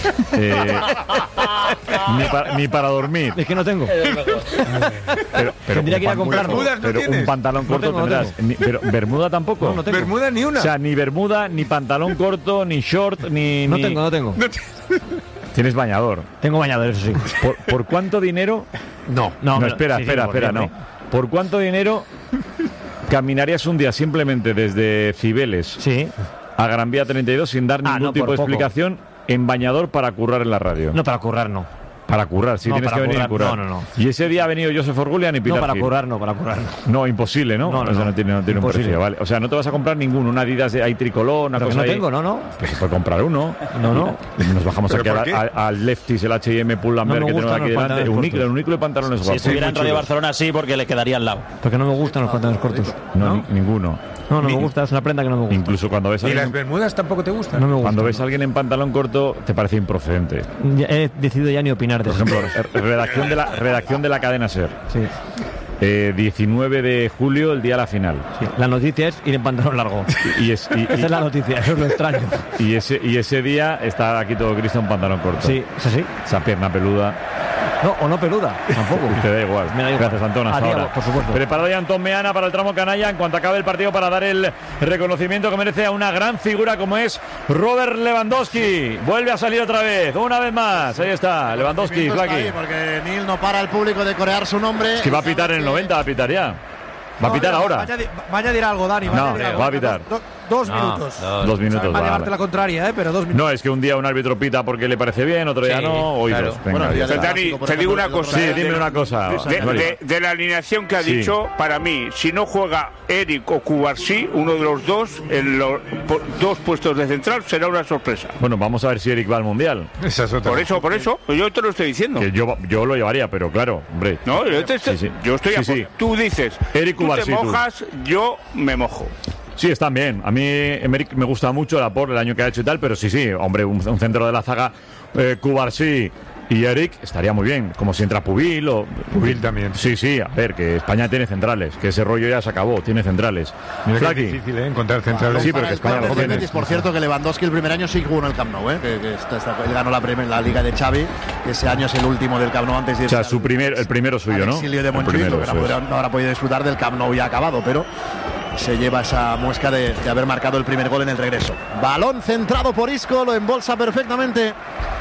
Ni para dormir.
Es que no tengo.
Pero
tendría que ir a comprarlo.
Pero un pantalón corto tendrás. Pero ¿bermuda tampoco?
No tengo.
¿Bermuda ni una?
O sea, ni bermuda, ni pantalón corto, ni short, ni...
No tengo.
¿Tienes bañador?
Tengo bañador, eso sí.
¿Por cuánto dinero?
No,
espera, no. ¿Por cuánto dinero caminarías un día simplemente desde Cibeles a Gran Vía 32 sin dar ningún tipo de explicación en bañador para currar en la radio?
No, para currar no.
Para currar, tienes que venir a currar.
No.
Y ese día ha venido Josef Orgulian y Pilar
No, para
Gil.
currar no.
No, imposible, ¿no?
No
tiene un precio, ¿vale? O sea, no te vas a comprar ninguno, una Adidas de tricolor, una cosa
no
ahí.
tengo, no.
Pues se puede comprar uno.
No.
Nos bajamos aquí al Lefties, el H&M Pull&Bear que tenemos aquí delante. El único de pantalones
Si
guapos.
estuviera en Radio Barcelona sí, porque le quedaría al lado.
Porque no me gustan los pantalones cortos.
No, ninguno.
No me gusta, es una prenda que no me gusta.
Incluso cuando ves a
¿Y
alguien,
las bermudas tampoco te gustan?
No me gusta.
Cuando ves a alguien en pantalón corto, te parece improcedente.
He decidido ya ni opinar de
Por ejemplo, redacción de la cadena SER.
Sí.
19 de julio, el día de la final.
Sí. La noticia es ir en pantalón largo. Esa es la noticia, eso es lo extraño.
Y ese día está aquí todo Cristo en pantalón corto.
Sí, eso sí.
Esa pierna peluda.
No, o no peluda, tampoco.
Te da igual.
Me da igual.
Gracias, Antón. Hasta ahora.
Por supuesto.
Preparado ya Antón Meana para el tramo canalla en cuanto acabe el partido para dar el reconocimiento que merece a una gran figura como es Robert Lewandowski. Vuelve a salir otra vez, una vez más. Ahí está, Lewandowski, Flaki.
Porque Neil no para el público de corear su nombre.
Es que va a pitar en el 90, va a pitar ya. Va a pitar ahora.
Va a añadir algo, Dani.
Va a pitar.
2 minutos.
2 minutos.
Va a llevarte
Vale.
la contraria, pero 2 minutos.
No, es que un día un árbitro pita porque le parece bien, otro día no, hoy
claro.
dos. Venga,
Bueno,
ya está.
Dani, te digo una cosa.
Sí, dime una cosa.
De la alineación que ha
Sí.
dicho, para mí, si no juega Eric o Cubarsí, uno de los dos, en los dos puestos de central, será una sorpresa.
Bueno, vamos a ver si Eric va al Mundial.
Por eso, yo te lo estoy diciendo.
Que yo lo llevaría, pero claro, hombre.
No, yo estoy a
sí.
Tú dices,
Eric
tú
Cubarsí,
te mojas, yo me mojo.
Sí, están bien. A mí Emerick me gusta mucho el año que ha hecho y tal, pero sí, hombre, un centro de la zaga, Cubarsí y Eric estaría muy bien, como si entra Pubil o...
Pubil también.
Sí, a ver, que España tiene centrales, que ese rollo ya se acabó, tiene centrales.
Mira que
Flaqui.
es difícil encontrar centrales.
Sí, pero que España lo tiene.
Por cierto, que Lewandowski el primer año sí jugó en el Camp Nou, él ganó la Liga de Xavi, que ese año es el último del Camp Nou antes de
O sea, el primero suyo,
al
¿no?
exilio de
El
Montjuic,
primero,
que
eso es.
no habrá podido disfrutar del Camp Nou ya acabado, pero se lleva esa muesca de haber marcado el primer gol en el regreso. Balón centrado por Isco, lo embolsa perfectamente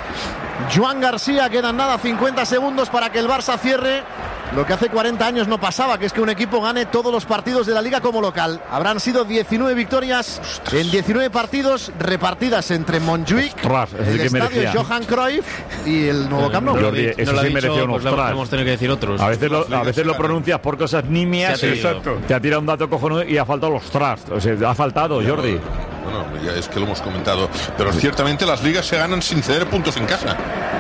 Joan García. Quedan 50 segundos para que el Barça cierre lo que hace 40 años no pasaba, que es que un equipo gane todos los partidos de la Liga como local. Habrán sido 19 victorias en 19 partidos repartidas entre Montjuic, el
que
estadio
merecía.
Johan Cruyff y el nuevo Camp Nou.
Jordi, eso sí mereció un ostras.
Hemos tenido que decir otros.
A veces lo pronuncias por cosas nimias.
Sí, exacto.
Te ha tirado un dato cojonudo y ha faltado los trust. O sea, ha faltado, Jordi.
Bueno, ya es que lo hemos comentado. Pero ciertamente las ligas se ganan sin ceder puntos en casa.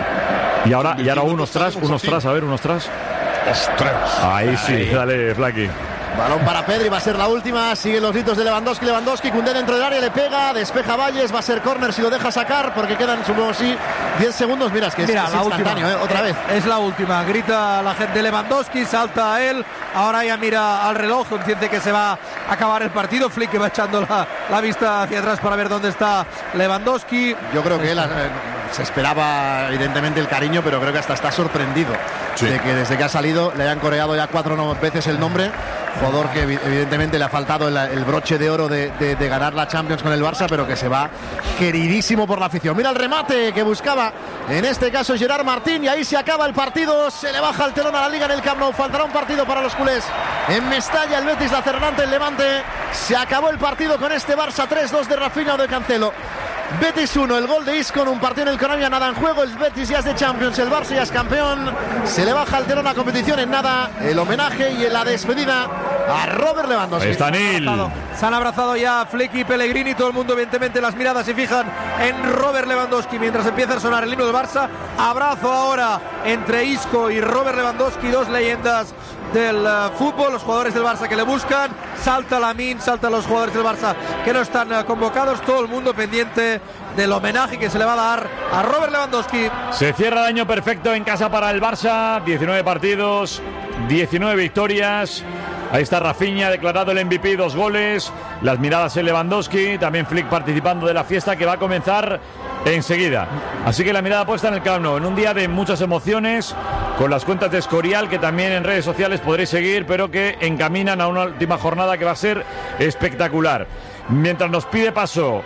Y ahora unos tras, a ver, unos tras.
¡Ostras!
Ahí sí, dale, Flaqui.
Balón para Pedri, va a ser la última. Siguen los gritos de Lewandowski. Koundé dentro del área, le pega, despeja Valles. Va a ser córner si lo deja sacar, porque quedan, supongo, 10 segundos. Mira, es que es
la
instantáneo,
última.
Otra vez.
Es la última. Grita la gente de Lewandowski, salta a él. Ahora ya mira al reloj, entiende que se va a acabar el partido. Flick que va echando la vista hacia atrás para ver dónde está Lewandowski.
Yo creo que él se esperaba evidentemente el cariño, pero creo que hasta está sorprendido de que desde que ha salido le hayan coreado ya 4 veces el nombre. Jugador que evidentemente le ha faltado el broche de oro de ganar la Champions con el Barça, pero que se va queridísimo por la afición. Mira el remate que buscaba en este caso Gerard Martín, y ahí se acaba el partido. Se le baja el telón a la Liga en el Camp Nou. Faltará un partido para los culés en Mestalla. El Betis, la Cerrante, el Levante. Se acabó el partido con este Barça 3-2 de Rafinha o de Cancelo. Betis 1, el gol de Isco en un partido en el que no había nada en juego. El Betis ya es de Champions, el Barça ya es campeón. Se le baja el telón a la competición en nada. El homenaje y la despedida a Robert Lewandowski.
Ahí está Nil.
Se han abrazado ya Flick y Pellegrini. Todo el mundo, evidentemente, las miradas se fijan en Robert Lewandowski mientras empieza a sonar el himno del Barça. Abrazo ahora entre Isco y Robert Lewandowski, dos leyendas del fútbol, los jugadores del Barça que le buscan. Salta Lamine, saltan los jugadores del Barça que no están convocados. Todo el mundo pendiente del homenaje que se le va a dar a Robert Lewandowski.
Se cierra el año perfecto en casa para el Barça. 19 partidos, 19 victorias. Ahí está Rafinha, declarado el MVP, 2 goles. Las miradas en Lewandowski. También Flick participando de la fiesta que va a comenzar enseguida. Así que la mirada puesta en el Camp Nou, en un día de muchas emociones, con las cuentas de Escorial, que también en redes sociales podréis seguir, pero que encaminan a una última jornada que va a ser espectacular. Mientras nos pide paso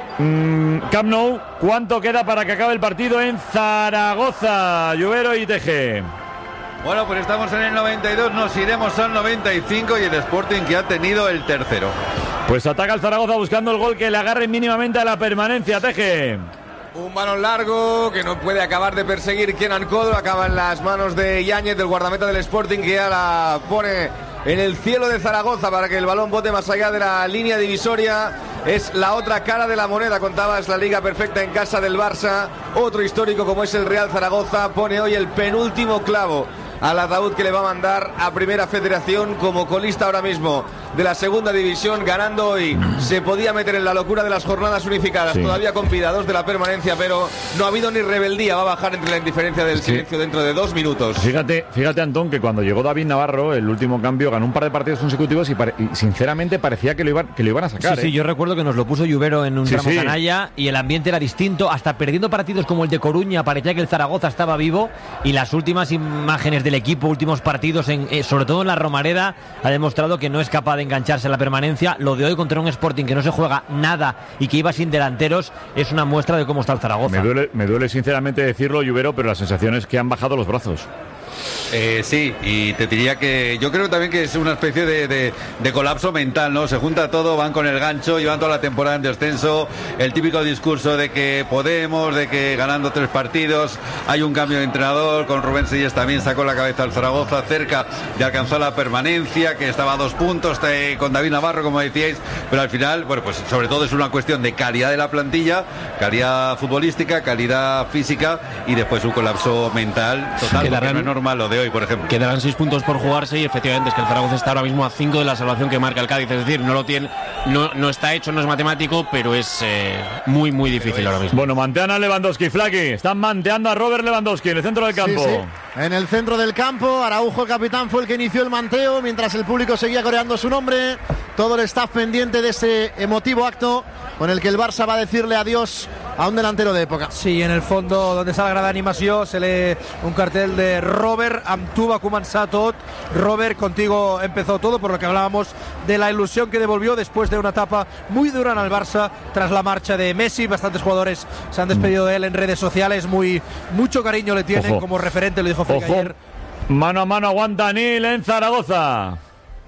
Camp Nou, ¿cuánto queda para que acabe el partido en Zaragoza? Lluvero y TG.
Bueno, pues estamos en el 92, nos iremos al 95 y el Sporting que ha tenido el tercero.
Pues ataca el Zaragoza buscando el gol que le agarre mínimamente a la permanencia, TG.
Un balón largo que no puede acabar de perseguir Kenan Kodo. Acaba en las manos de Yáñez, del guardameta del Sporting, que ya la pone en el cielo de Zaragoza para que el balón bote más allá de la línea divisoria. Es la otra cara de la moneda, contabas, la liga perfecta en casa del Barça. Otro histórico como es el Real Zaragoza pone hoy el penúltimo clavo al ataúd que le va a mandar a Primera Federación como colista ahora mismo de la segunda división, ganando hoy. Se podía meter en la locura de las jornadas unificadas,
sí,
todavía con vida 2 de la permanencia, pero no ha habido ni rebeldía. Va a bajar entre la indiferencia del silencio dentro de 2 minutos.
Fíjate, Antón, que cuando llegó David Navarro, el último cambio, ganó un par de partidos consecutivos y sinceramente parecía que lo iban a sacar.
Sí, yo recuerdo que nos lo puso Lluvero en un tramo
sí,
canalla y el ambiente era distinto, hasta perdiendo partidos como el de Coruña parecía que el Zaragoza estaba vivo, y las últimas imágenes del equipo, últimos partidos, sobre todo en la Romareda, ha demostrado que no es capaz de engancharse a la permanencia. Lo de hoy contra un Sporting que no se juega nada y que iba sin delanteros es una muestra de cómo está el Zaragoza.
Me duele sinceramente decirlo, Lluvero, pero la sensación es que han bajado los brazos.
Sí, y te diría que yo creo también que es una especie de colapso mental, ¿no? Se junta todo, van con el gancho, llevan toda la temporada en descenso, el típico discurso de que podemos, de que ganando 3 partidos, hay un cambio de entrenador, con Rubén Sellés también sacó la cabeza al Zaragoza cerca de alcanzar la permanencia, que estaba a 2 puntos con David Navarro, como decíais, pero al final, bueno, pues sobre todo es una cuestión de calidad de la plantilla, calidad futbolística, calidad física y después un colapso mental total, porque no es normal lo de hoy, por ejemplo.
Quedarán 6 puntos por jugarse y efectivamente es que el Zaragoza está ahora mismo a 5 de la salvación que marca el Cádiz, es decir, no lo tiene, no está hecho, no es matemático, pero es muy difícil ahora mismo.
Bueno, mantean a Lewandowski, Flaki, están manteando a Robert Lewandowski en el centro del campo.
Sí. En el centro del campo, Araujo, el capitán, fue el que inició el manteo, mientras el público seguía coreando su nombre. Todo el staff pendiente de ese emotivo acto con el que el Barça va a decirle adiós a un delantero de época.
Sí, en el fondo, donde está la grada d'animació, se lee un cartel de Robert, amb tu va començar tot. Robert, contigo empezó todo, por lo que hablábamos de la ilusión que devolvió después de una etapa muy dura en el Barça tras la marcha de Messi. Bastantes jugadores se han despedido de él en redes sociales, mucho cariño le tienen como referente, lo dijo Flick ayer.
Mano a mano aguanta Nil en Zaragoza.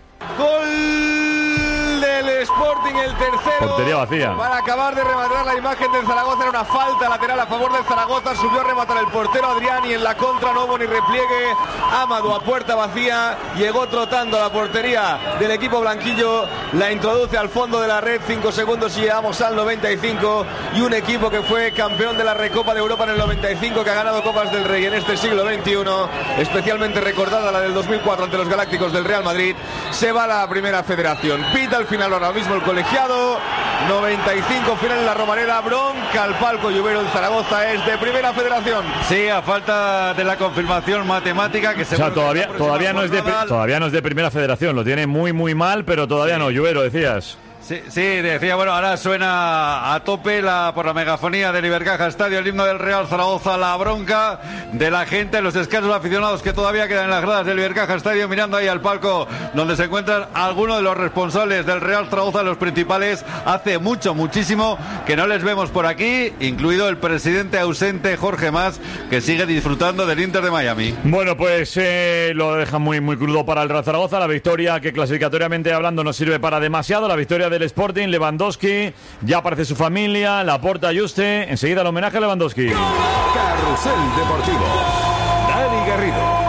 Gol del Sporting, el tercero.
Portería vacía.
Para acabar de rematar la imagen del Zaragoza, era una falta lateral a favor del Zaragoza. Subió a rematar el portero Adrián y en la contra no hubo ni repliegue. Amadou a puerta vacía, llegó trotando a la portería del equipo blanquillo, la introduce al fondo de la red. 5 segundos y llegamos al 95. Y un equipo que fue campeón de la Recopa de Europa en el 95, que ha ganado Copas del Rey en este siglo XXI, especialmente recordada la del 2004 ante los Galácticos del Real Madrid, se va a la Primera Federación. Pita al final ahora mismo el colegiado. 95 final en la Romareda, bronca al palco Lluvero. El Zaragoza es de Primera Federación.
Sí, a falta de la confirmación matemática que se...
O sea, todavía no es de Primera Federación, lo tiene muy mal, pero todavía no. Lluvero, decías.
Sí, decía, bueno, ahora suena a tope por la megafonía del Ibercaja Estadio, el himno del Real Zaragoza, la bronca de la gente, los escasos aficionados que todavía quedan en las gradas del Ibercaja Estadio, mirando ahí al palco donde se encuentran algunos de los responsables del Real Zaragoza, los principales. Hace muchísimo que no les vemos por aquí, incluido el presidente ausente Jorge Mas, que sigue disfrutando del Inter de Miami.
Bueno, pues lo deja muy crudo para el Real Zaragoza. La victoria, que clasificatoriamente hablando no sirve para demasiado, la victoria del Sporting. Lewandowski, ya aparece su familia, Laporta, Juste, enseguida el homenaje a Lewandowski.
Carrusel Deportivo, Dani Garrido.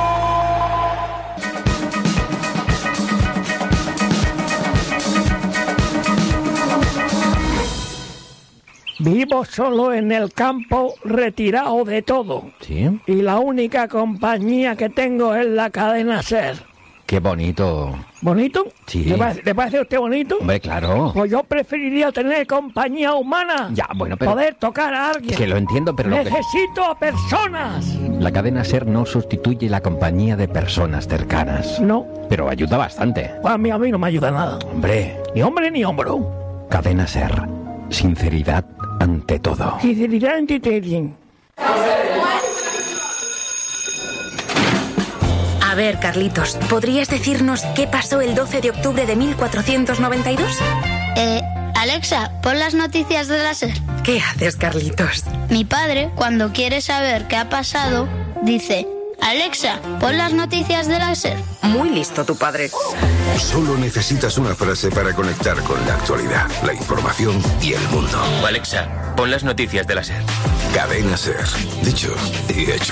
Vivo solo en el campo, retirado de todo.
¿Sí?
Y la única compañía que tengo es la cadena SER.
Qué bonito.
¿Bonito?
Sí.
¿Le parece a usted bonito?
Hombre, claro.
Pues yo preferiría tener compañía humana.
Ya, bueno, pero...
Poder tocar a alguien.
Que lo entiendo, pero...
Necesito a personas.
La cadena SER no sustituye la compañía de personas cercanas.
No.
Pero ayuda bastante.
Pues a mí no me ayuda nada.
Hombre.
Ni hombre ni hombro.
Cadena SER. Sinceridad ante todo.
Sinceridad ante todo.
A ver, Carlitos, ¿podrías decirnos qué pasó el 12 de octubre de 1492?
Alexa, pon las noticias de la SER.
¿Qué haces, Carlitos?
Mi padre, cuando quiere saber qué ha pasado, dice: Alexa, pon las noticias de la SER.
Muy listo tu padre.
Solo necesitas una frase para conectar con la actualidad, la información y el mundo.
Alexa, pon las noticias de la SER.
Cadena SER. Dicho y hecho.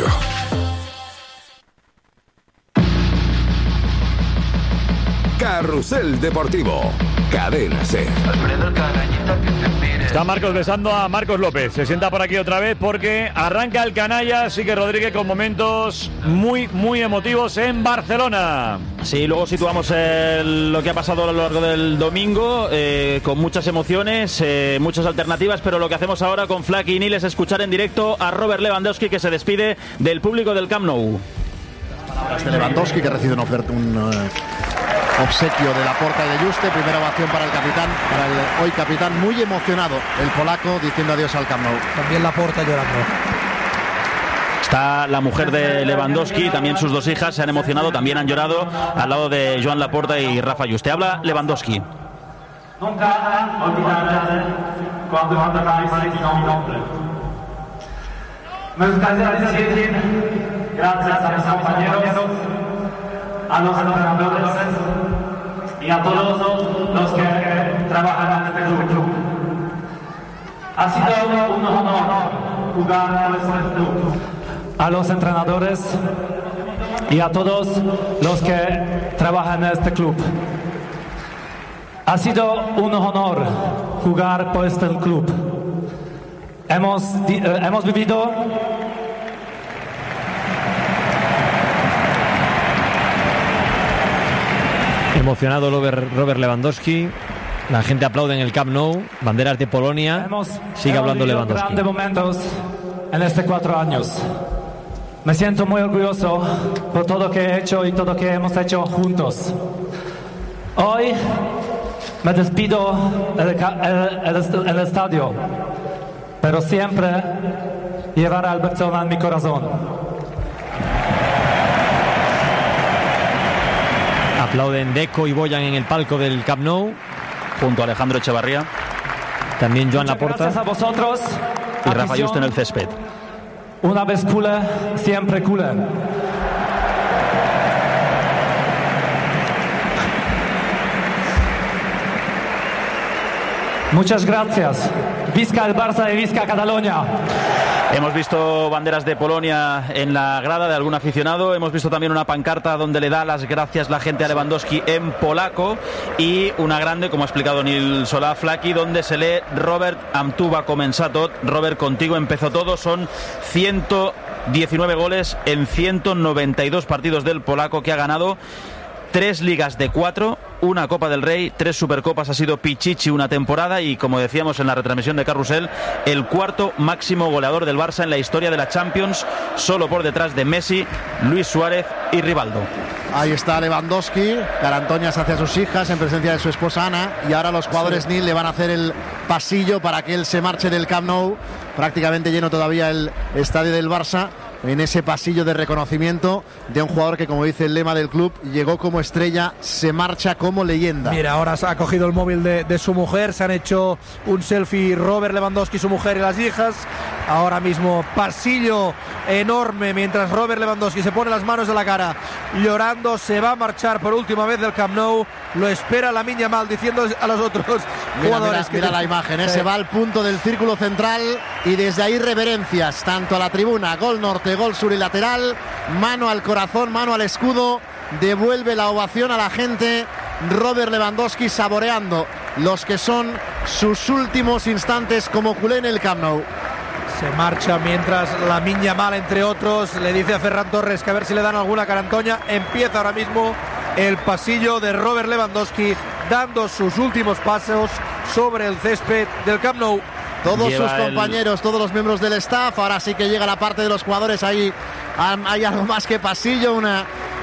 Carrusel Deportivo, Cadena SER.
Está Marcos besando a Marcos López. Se sienta por aquí otra vez porque arranca el canalla. Sigue Rodríguez con momentos muy emotivos en Barcelona.
Sí, luego situamos lo que ha pasado a lo largo del domingo, con muchas emociones, muchas alternativas, pero lo que hacemos ahora con Flaki y Nil es escuchar en directo a Robert Lewandowski, que se despide del público del Camp Nou.
Este Lewandowski, que recibe un obsequio de Laporta y de Juste. Primera ovación para el capitán, para el hoy capitán, muy emocionado el polaco, diciendo adiós al Camp Nou.
También Laporta llorando.
Está la mujer de Lewandowski, también sus 2 hijas se han emocionado, también han llorado al lado de Joan Laporta y Rafa Juste. Habla Lewandowski.
gracias a mis compañeros, a los entrenadores y a todos los que trabajan en este club. Ha sido un honor jugar por este club. A los entrenadores y a todos los que trabajan en este club. Ha sido un honor jugar por este club. Hemos vivido
emocionado Robert Lewandowski. La gente aplaude en el Camp Nou. Banderas de Polonia. Sigue hablando Lewandowski.
Grandes momentos en estos 4 años. Me siento muy orgulloso por todo lo que he hecho y todo lo que hemos hecho juntos. Hoy me despido el estadio, pero siempre llevaré al Barcelona en mi corazón.
Aplauden Deco y Boyan en el palco del Camp Nou,
junto a Alejandro Echevarría.
También Joan Laporta.
Gracias a vosotros.
Y Rafa Juste en el césped.
Una vez culé, siempre culé. Muchas gracias. Visca el Barça y visca Cataluña.
Hemos visto banderas de Polonia en la grada de algún aficionado. Hemos visto también una pancarta donde le da las gracias la gente a Lewandowski en polaco. Y una grande, como ha explicado Nil Solá-Flaki, donde se lee Robert, amb tu va començar tot. Robert, contigo empezó todo. Son 119 goles en 192 partidos del polaco, que ha ganado 3 ligas de 4, una Copa del Rey, 3 Supercopas, ha sido Pichichi una temporada y, como decíamos en la retransmisión de Carrusel, el cuarto máximo goleador del Barça en la historia de la Champions, solo por detrás de Messi, Luis Suárez y Rivaldo.
Ahí está Lewandowski, carantoñas hacia sus hijas en presencia de su esposa Ana, y ahora los jugadores Nil le van a hacer el pasillo para que él se marche del Camp Nou, prácticamente lleno todavía el estadio del Barça, en ese pasillo de reconocimiento de un jugador que, como dice el lema del club, llegó como estrella, se marcha como leyenda.
Mira, ahora se ha cogido el móvil de su mujer, se han hecho un selfie Robert Lewandowski, su mujer y las hijas. Ahora mismo pasillo enorme mientras Robert Lewandowski se pone las manos en la cara llorando, se va a marchar por última vez del Camp Nou. Lo espera Lamine Yamal diciendo a los otros jugadores.
Mira la imagen, se va al punto del círculo central y desde ahí reverencias tanto a la tribuna, gol norte, gol sur y lateral, mano al corazón, mano al escudo, devuelve la ovación a la gente. Robert Lewandowski saboreando los que son sus últimos instantes como culé en el Camp Nou.
Se marcha mientras Lamine Yamal, entre otros, le dice a Ferran Torres que a ver si le dan alguna carantoña. Empieza ahora mismo el pasillo de Robert Lewandowski dando sus últimos pasos sobre el césped del Camp Nou.
Todos sus compañeros, todos los miembros del staff. Ahora sí que llega la parte de los jugadores. Ahí hay algo más que pasillo, unas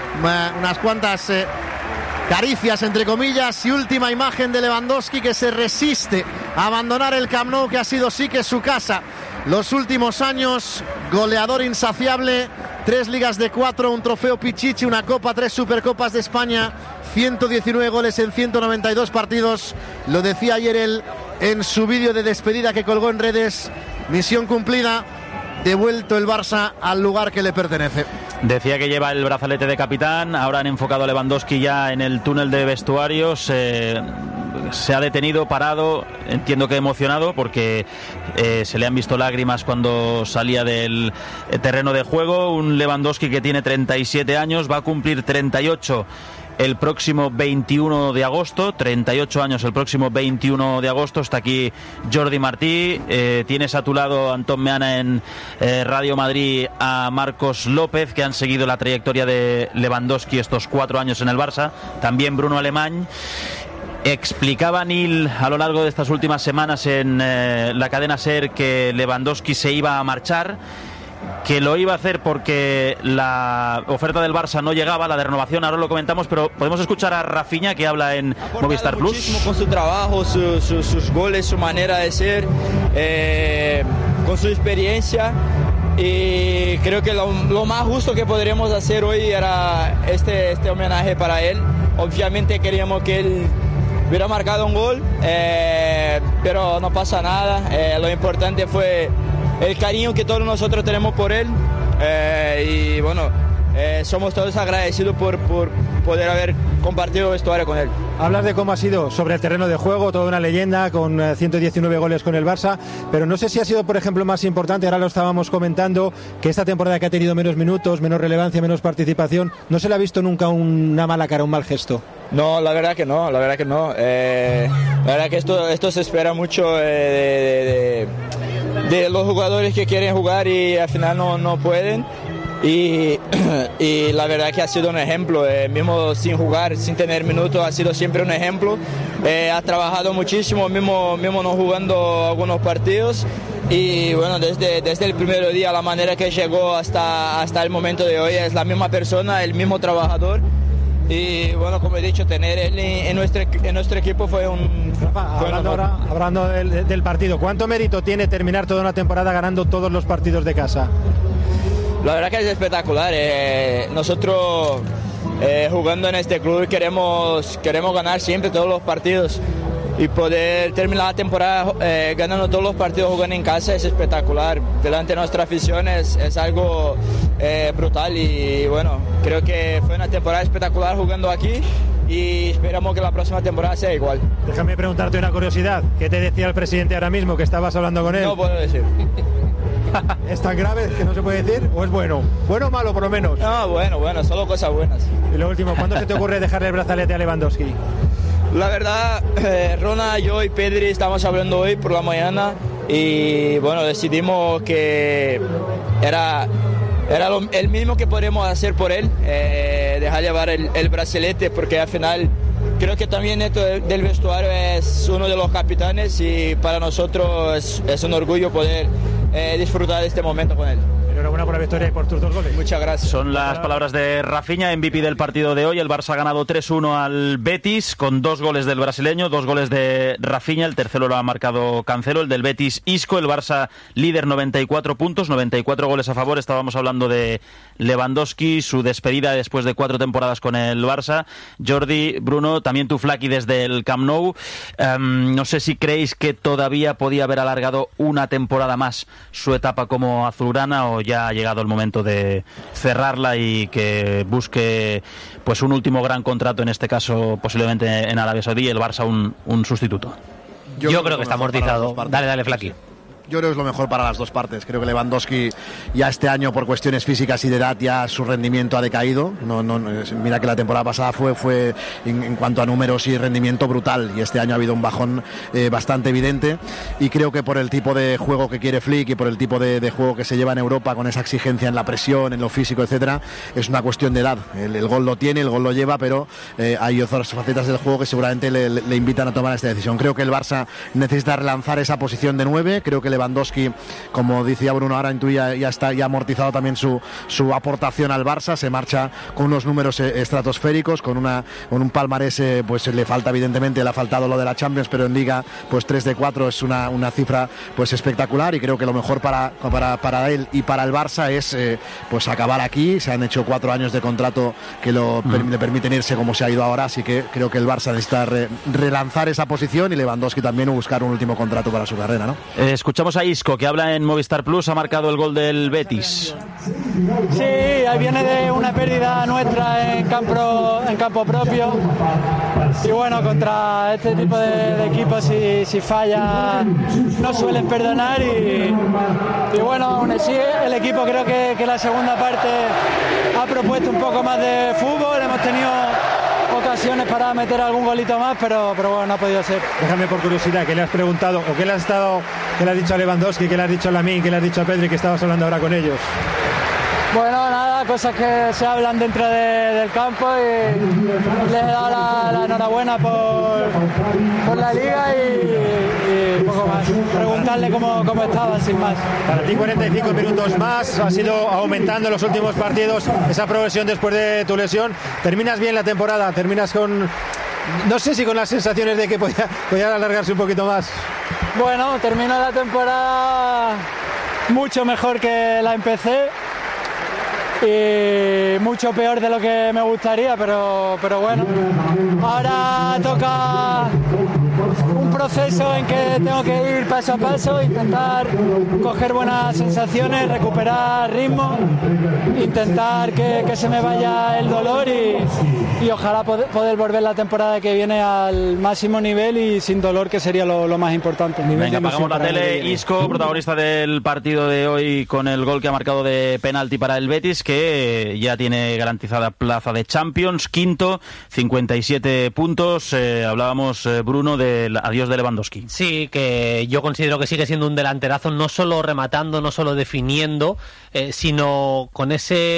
cuantas caricias entre comillas, y última imagen de Lewandowski, que se resiste a abandonar el Camp Nou, que ha sido sí que su casa los últimos años. Goleador insaciable, 3 ligas de 4, un trofeo Pichichi, una copa, 3 supercopas de España, 119 goles en 192 partidos. Lo decía ayer él en su vídeo de despedida que colgó en redes. Misión cumplida, devuelto el Barça al lugar que le pertenece.
Decía que lleva el brazalete de capitán. Ahora han enfocado a Lewandowski ya en el túnel de vestuarios. Se ha detenido, parado, entiendo que emocionado, porque se le han visto lágrimas cuando salía del terreno de juego. Un Lewandowski que tiene 37 años, va a cumplir 38 el próximo 21 de agosto, 38 años el próximo 21 de agosto. Está aquí Jordi Martí, tienes a tu lado, Antón Meana, en Radio Madrid, a Marcos López, que han seguido la trayectoria de Lewandowski estos 4 años en el Barça, también Bruno Alemany. Explicaba Nil a lo largo de estas últimas semanas en la cadena SER que Lewandowski se iba a marchar, que lo iba a hacer porque la oferta del Barça no llegaba, la de renovación. Ahora lo comentamos, pero podemos escuchar a Rafinha, que habla en Movistar Plus.
Muchísimo con su trabajo, sus goles, su manera de ser, con su experiencia, y creo que lo más justo que podríamos hacer hoy era este homenaje para él. Obviamente queríamos que él hubiera marcado un gol, pero no pasa nada. Lo importante fue el cariño que todos nosotros tenemos por él, y bueno, somos todos agradecidos por poder haber compartido vestuario con él.
Hablas de cómo ha sido sobre el terreno de juego, toda una leyenda con 119 goles con el Barça, pero no sé si ha sido, por ejemplo, más importante, ahora lo estábamos comentando, que esta temporada que ha tenido menos minutos, menos relevancia, menos participación, no se le ha visto nunca una mala cara, un mal gesto.
No, la verdad que no. La verdad que esto se espera mucho de los jugadores que quieren jugar y al final no pueden. Y la verdad que ha sido un ejemplo, mismo sin jugar, sin tener minutos, ha sido siempre un ejemplo. Ha trabajado muchísimo, mismo no jugando algunos partidos. Y bueno, desde el primer día, la manera que llegó hasta el momento de hoy, es la misma persona, el mismo trabajador. Y bueno, como he dicho, tener él en nuestro equipo fue un...
Hablando del partido, ¿cuánto mérito tiene terminar toda una temporada ganando todos los partidos de casa?
La verdad que es espectacular. Nosotros jugando en este club queremos ganar siempre todos los partidos y poder terminar la temporada ganando todos los partidos jugando en casa es espectacular. Delante de nuestra afición es algo brutal y bueno, creo que fue una temporada espectacular jugando aquí y esperamos que la próxima temporada sea igual.
Déjame preguntarte una curiosidad. ¿Qué te decía el presidente ahora mismo que estabas hablando con él?
No puedo decir.
¿Es tan grave que no se puede decir o es bueno? ¿Bueno o malo por lo menos?
No, bueno, solo cosas buenas.
Y lo último, ¿cuándo se te ocurre dejarle el brazalete a Lewandowski?
La verdad, Rona, yo y Pedri estamos hablando hoy por la mañana y bueno, decidimos que era el mínimo que podemos hacer por él, dejar llevar el brazalete, porque al final creo que también esto del vestuario es uno de los capitanes y para nosotros es un orgullo poder disfrutar de este momento con él.
Enhorabuena por la victoria y por tus 2 goles.
Muchas gracias.
Son las palabras de Rafinha, MVP del partido de hoy. El Barça ha ganado 3-1 al Betis con 2 goles del brasileño, 2 goles de Rafinha. El tercero lo ha marcado Cancelo, el del Betis Isco. El Barça líder, 94 puntos, 94 goles a favor. Estábamos hablando de Lewandowski, su despedida después de 4 temporadas con el Barça. Jordi, Bruno, también tu Flaki desde el Camp Nou. No sé si creéis que todavía podía haber alargado una temporada más su etapa como azulgrana o ya ha llegado el momento de cerrarla y que busque pues un último gran contrato, en este caso posiblemente en Arabia Saudí, el Barça un sustituto.
Yo creo
que está amortizado. Dale, Flaki.
Yo creo que es lo mejor para las dos partes. Creo que Lewandowski ya este año, por cuestiones físicas y de edad, ya su rendimiento ha decaído. Mira que la temporada pasada fue en cuanto a números y rendimiento brutal, y este año ha habido un bajón bastante evidente, y creo que por el tipo de juego que quiere Flick y por el tipo de juego que se lleva en Europa, con esa exigencia en la presión, en lo físico, etcétera, es una cuestión de edad. El gol lo tiene, el gol lo lleva, pero hay otras facetas del juego que seguramente le invitan a tomar esta decisión. Creo que el Barça necesita relanzar esa posición de 9. Creo que Lewandowski, como decía Bruno, ahora intuía, ya ha amortizado también su aportación al Barça. Se marcha con unos números estratosféricos, con un palmarés, pues le falta, evidentemente, le ha faltado lo de la Champions, pero en Liga, pues 3 de 4 es una cifra pues espectacular, y creo que lo mejor para él y para el Barça es pues acabar aquí. Se han hecho 4 años de contrato que le permiten irse como se ha ido ahora, así que creo que el Barça necesita relanzar esa posición, y Lewandowski también buscar un último contrato para su carrera, ¿no?
Escuchamos a Isco, que habla en Movistar Plus, ha marcado el gol del Betis.
Sí, ahí viene de una pérdida nuestra en campo propio, y bueno, contra este tipo de equipos si falla no suelen perdonar, y bueno, aún así el equipo creo que la segunda parte ha propuesto un poco más de fútbol, hemos tenido ocasiones para meter algún golito más, pero bueno, no ha podido ser.
Déjame, por curiosidad, ¿qué le has preguntado o qué le has dicho a Lewandowski, qué le has dicho a Lamine, qué le has dicho a Pedri, que estabas hablando ahora con ellos?
Bueno, nada, cosas que se hablan dentro del campo, y les he dado la enhorabuena por la liga y poco más. Preguntarle cómo estaban, sin más.
Para ti 45 minutos más, has ido aumentando en los últimos partidos esa progresión después de tu lesión. Terminas bien la temporada, terminas con... No sé si con las sensaciones de que podía alargarse un poquito más.
Bueno, termino la temporada mucho mejor que la empecé, y mucho peor de lo que me gustaría, pero bueno, ahora toca
un proceso en que tengo que ir paso a paso, intentar coger buenas sensaciones, recuperar ritmo, intentar que se me vaya el dolor y ojalá poder volver la temporada que viene al máximo nivel y sin dolor, que sería lo más importante.
Venga, apagamos la tele. Isco, protagonista del partido de hoy con el gol que ha marcado de penalti para el Betis, que ya tiene garantizada plaza de Champions, quinto, 57 puntos. Hablábamos, Bruno, del adiós de Lewandowski.
Sí, que yo considero que sigue siendo un delanterazo, no solo rematando, no solo definiendo, sino con ese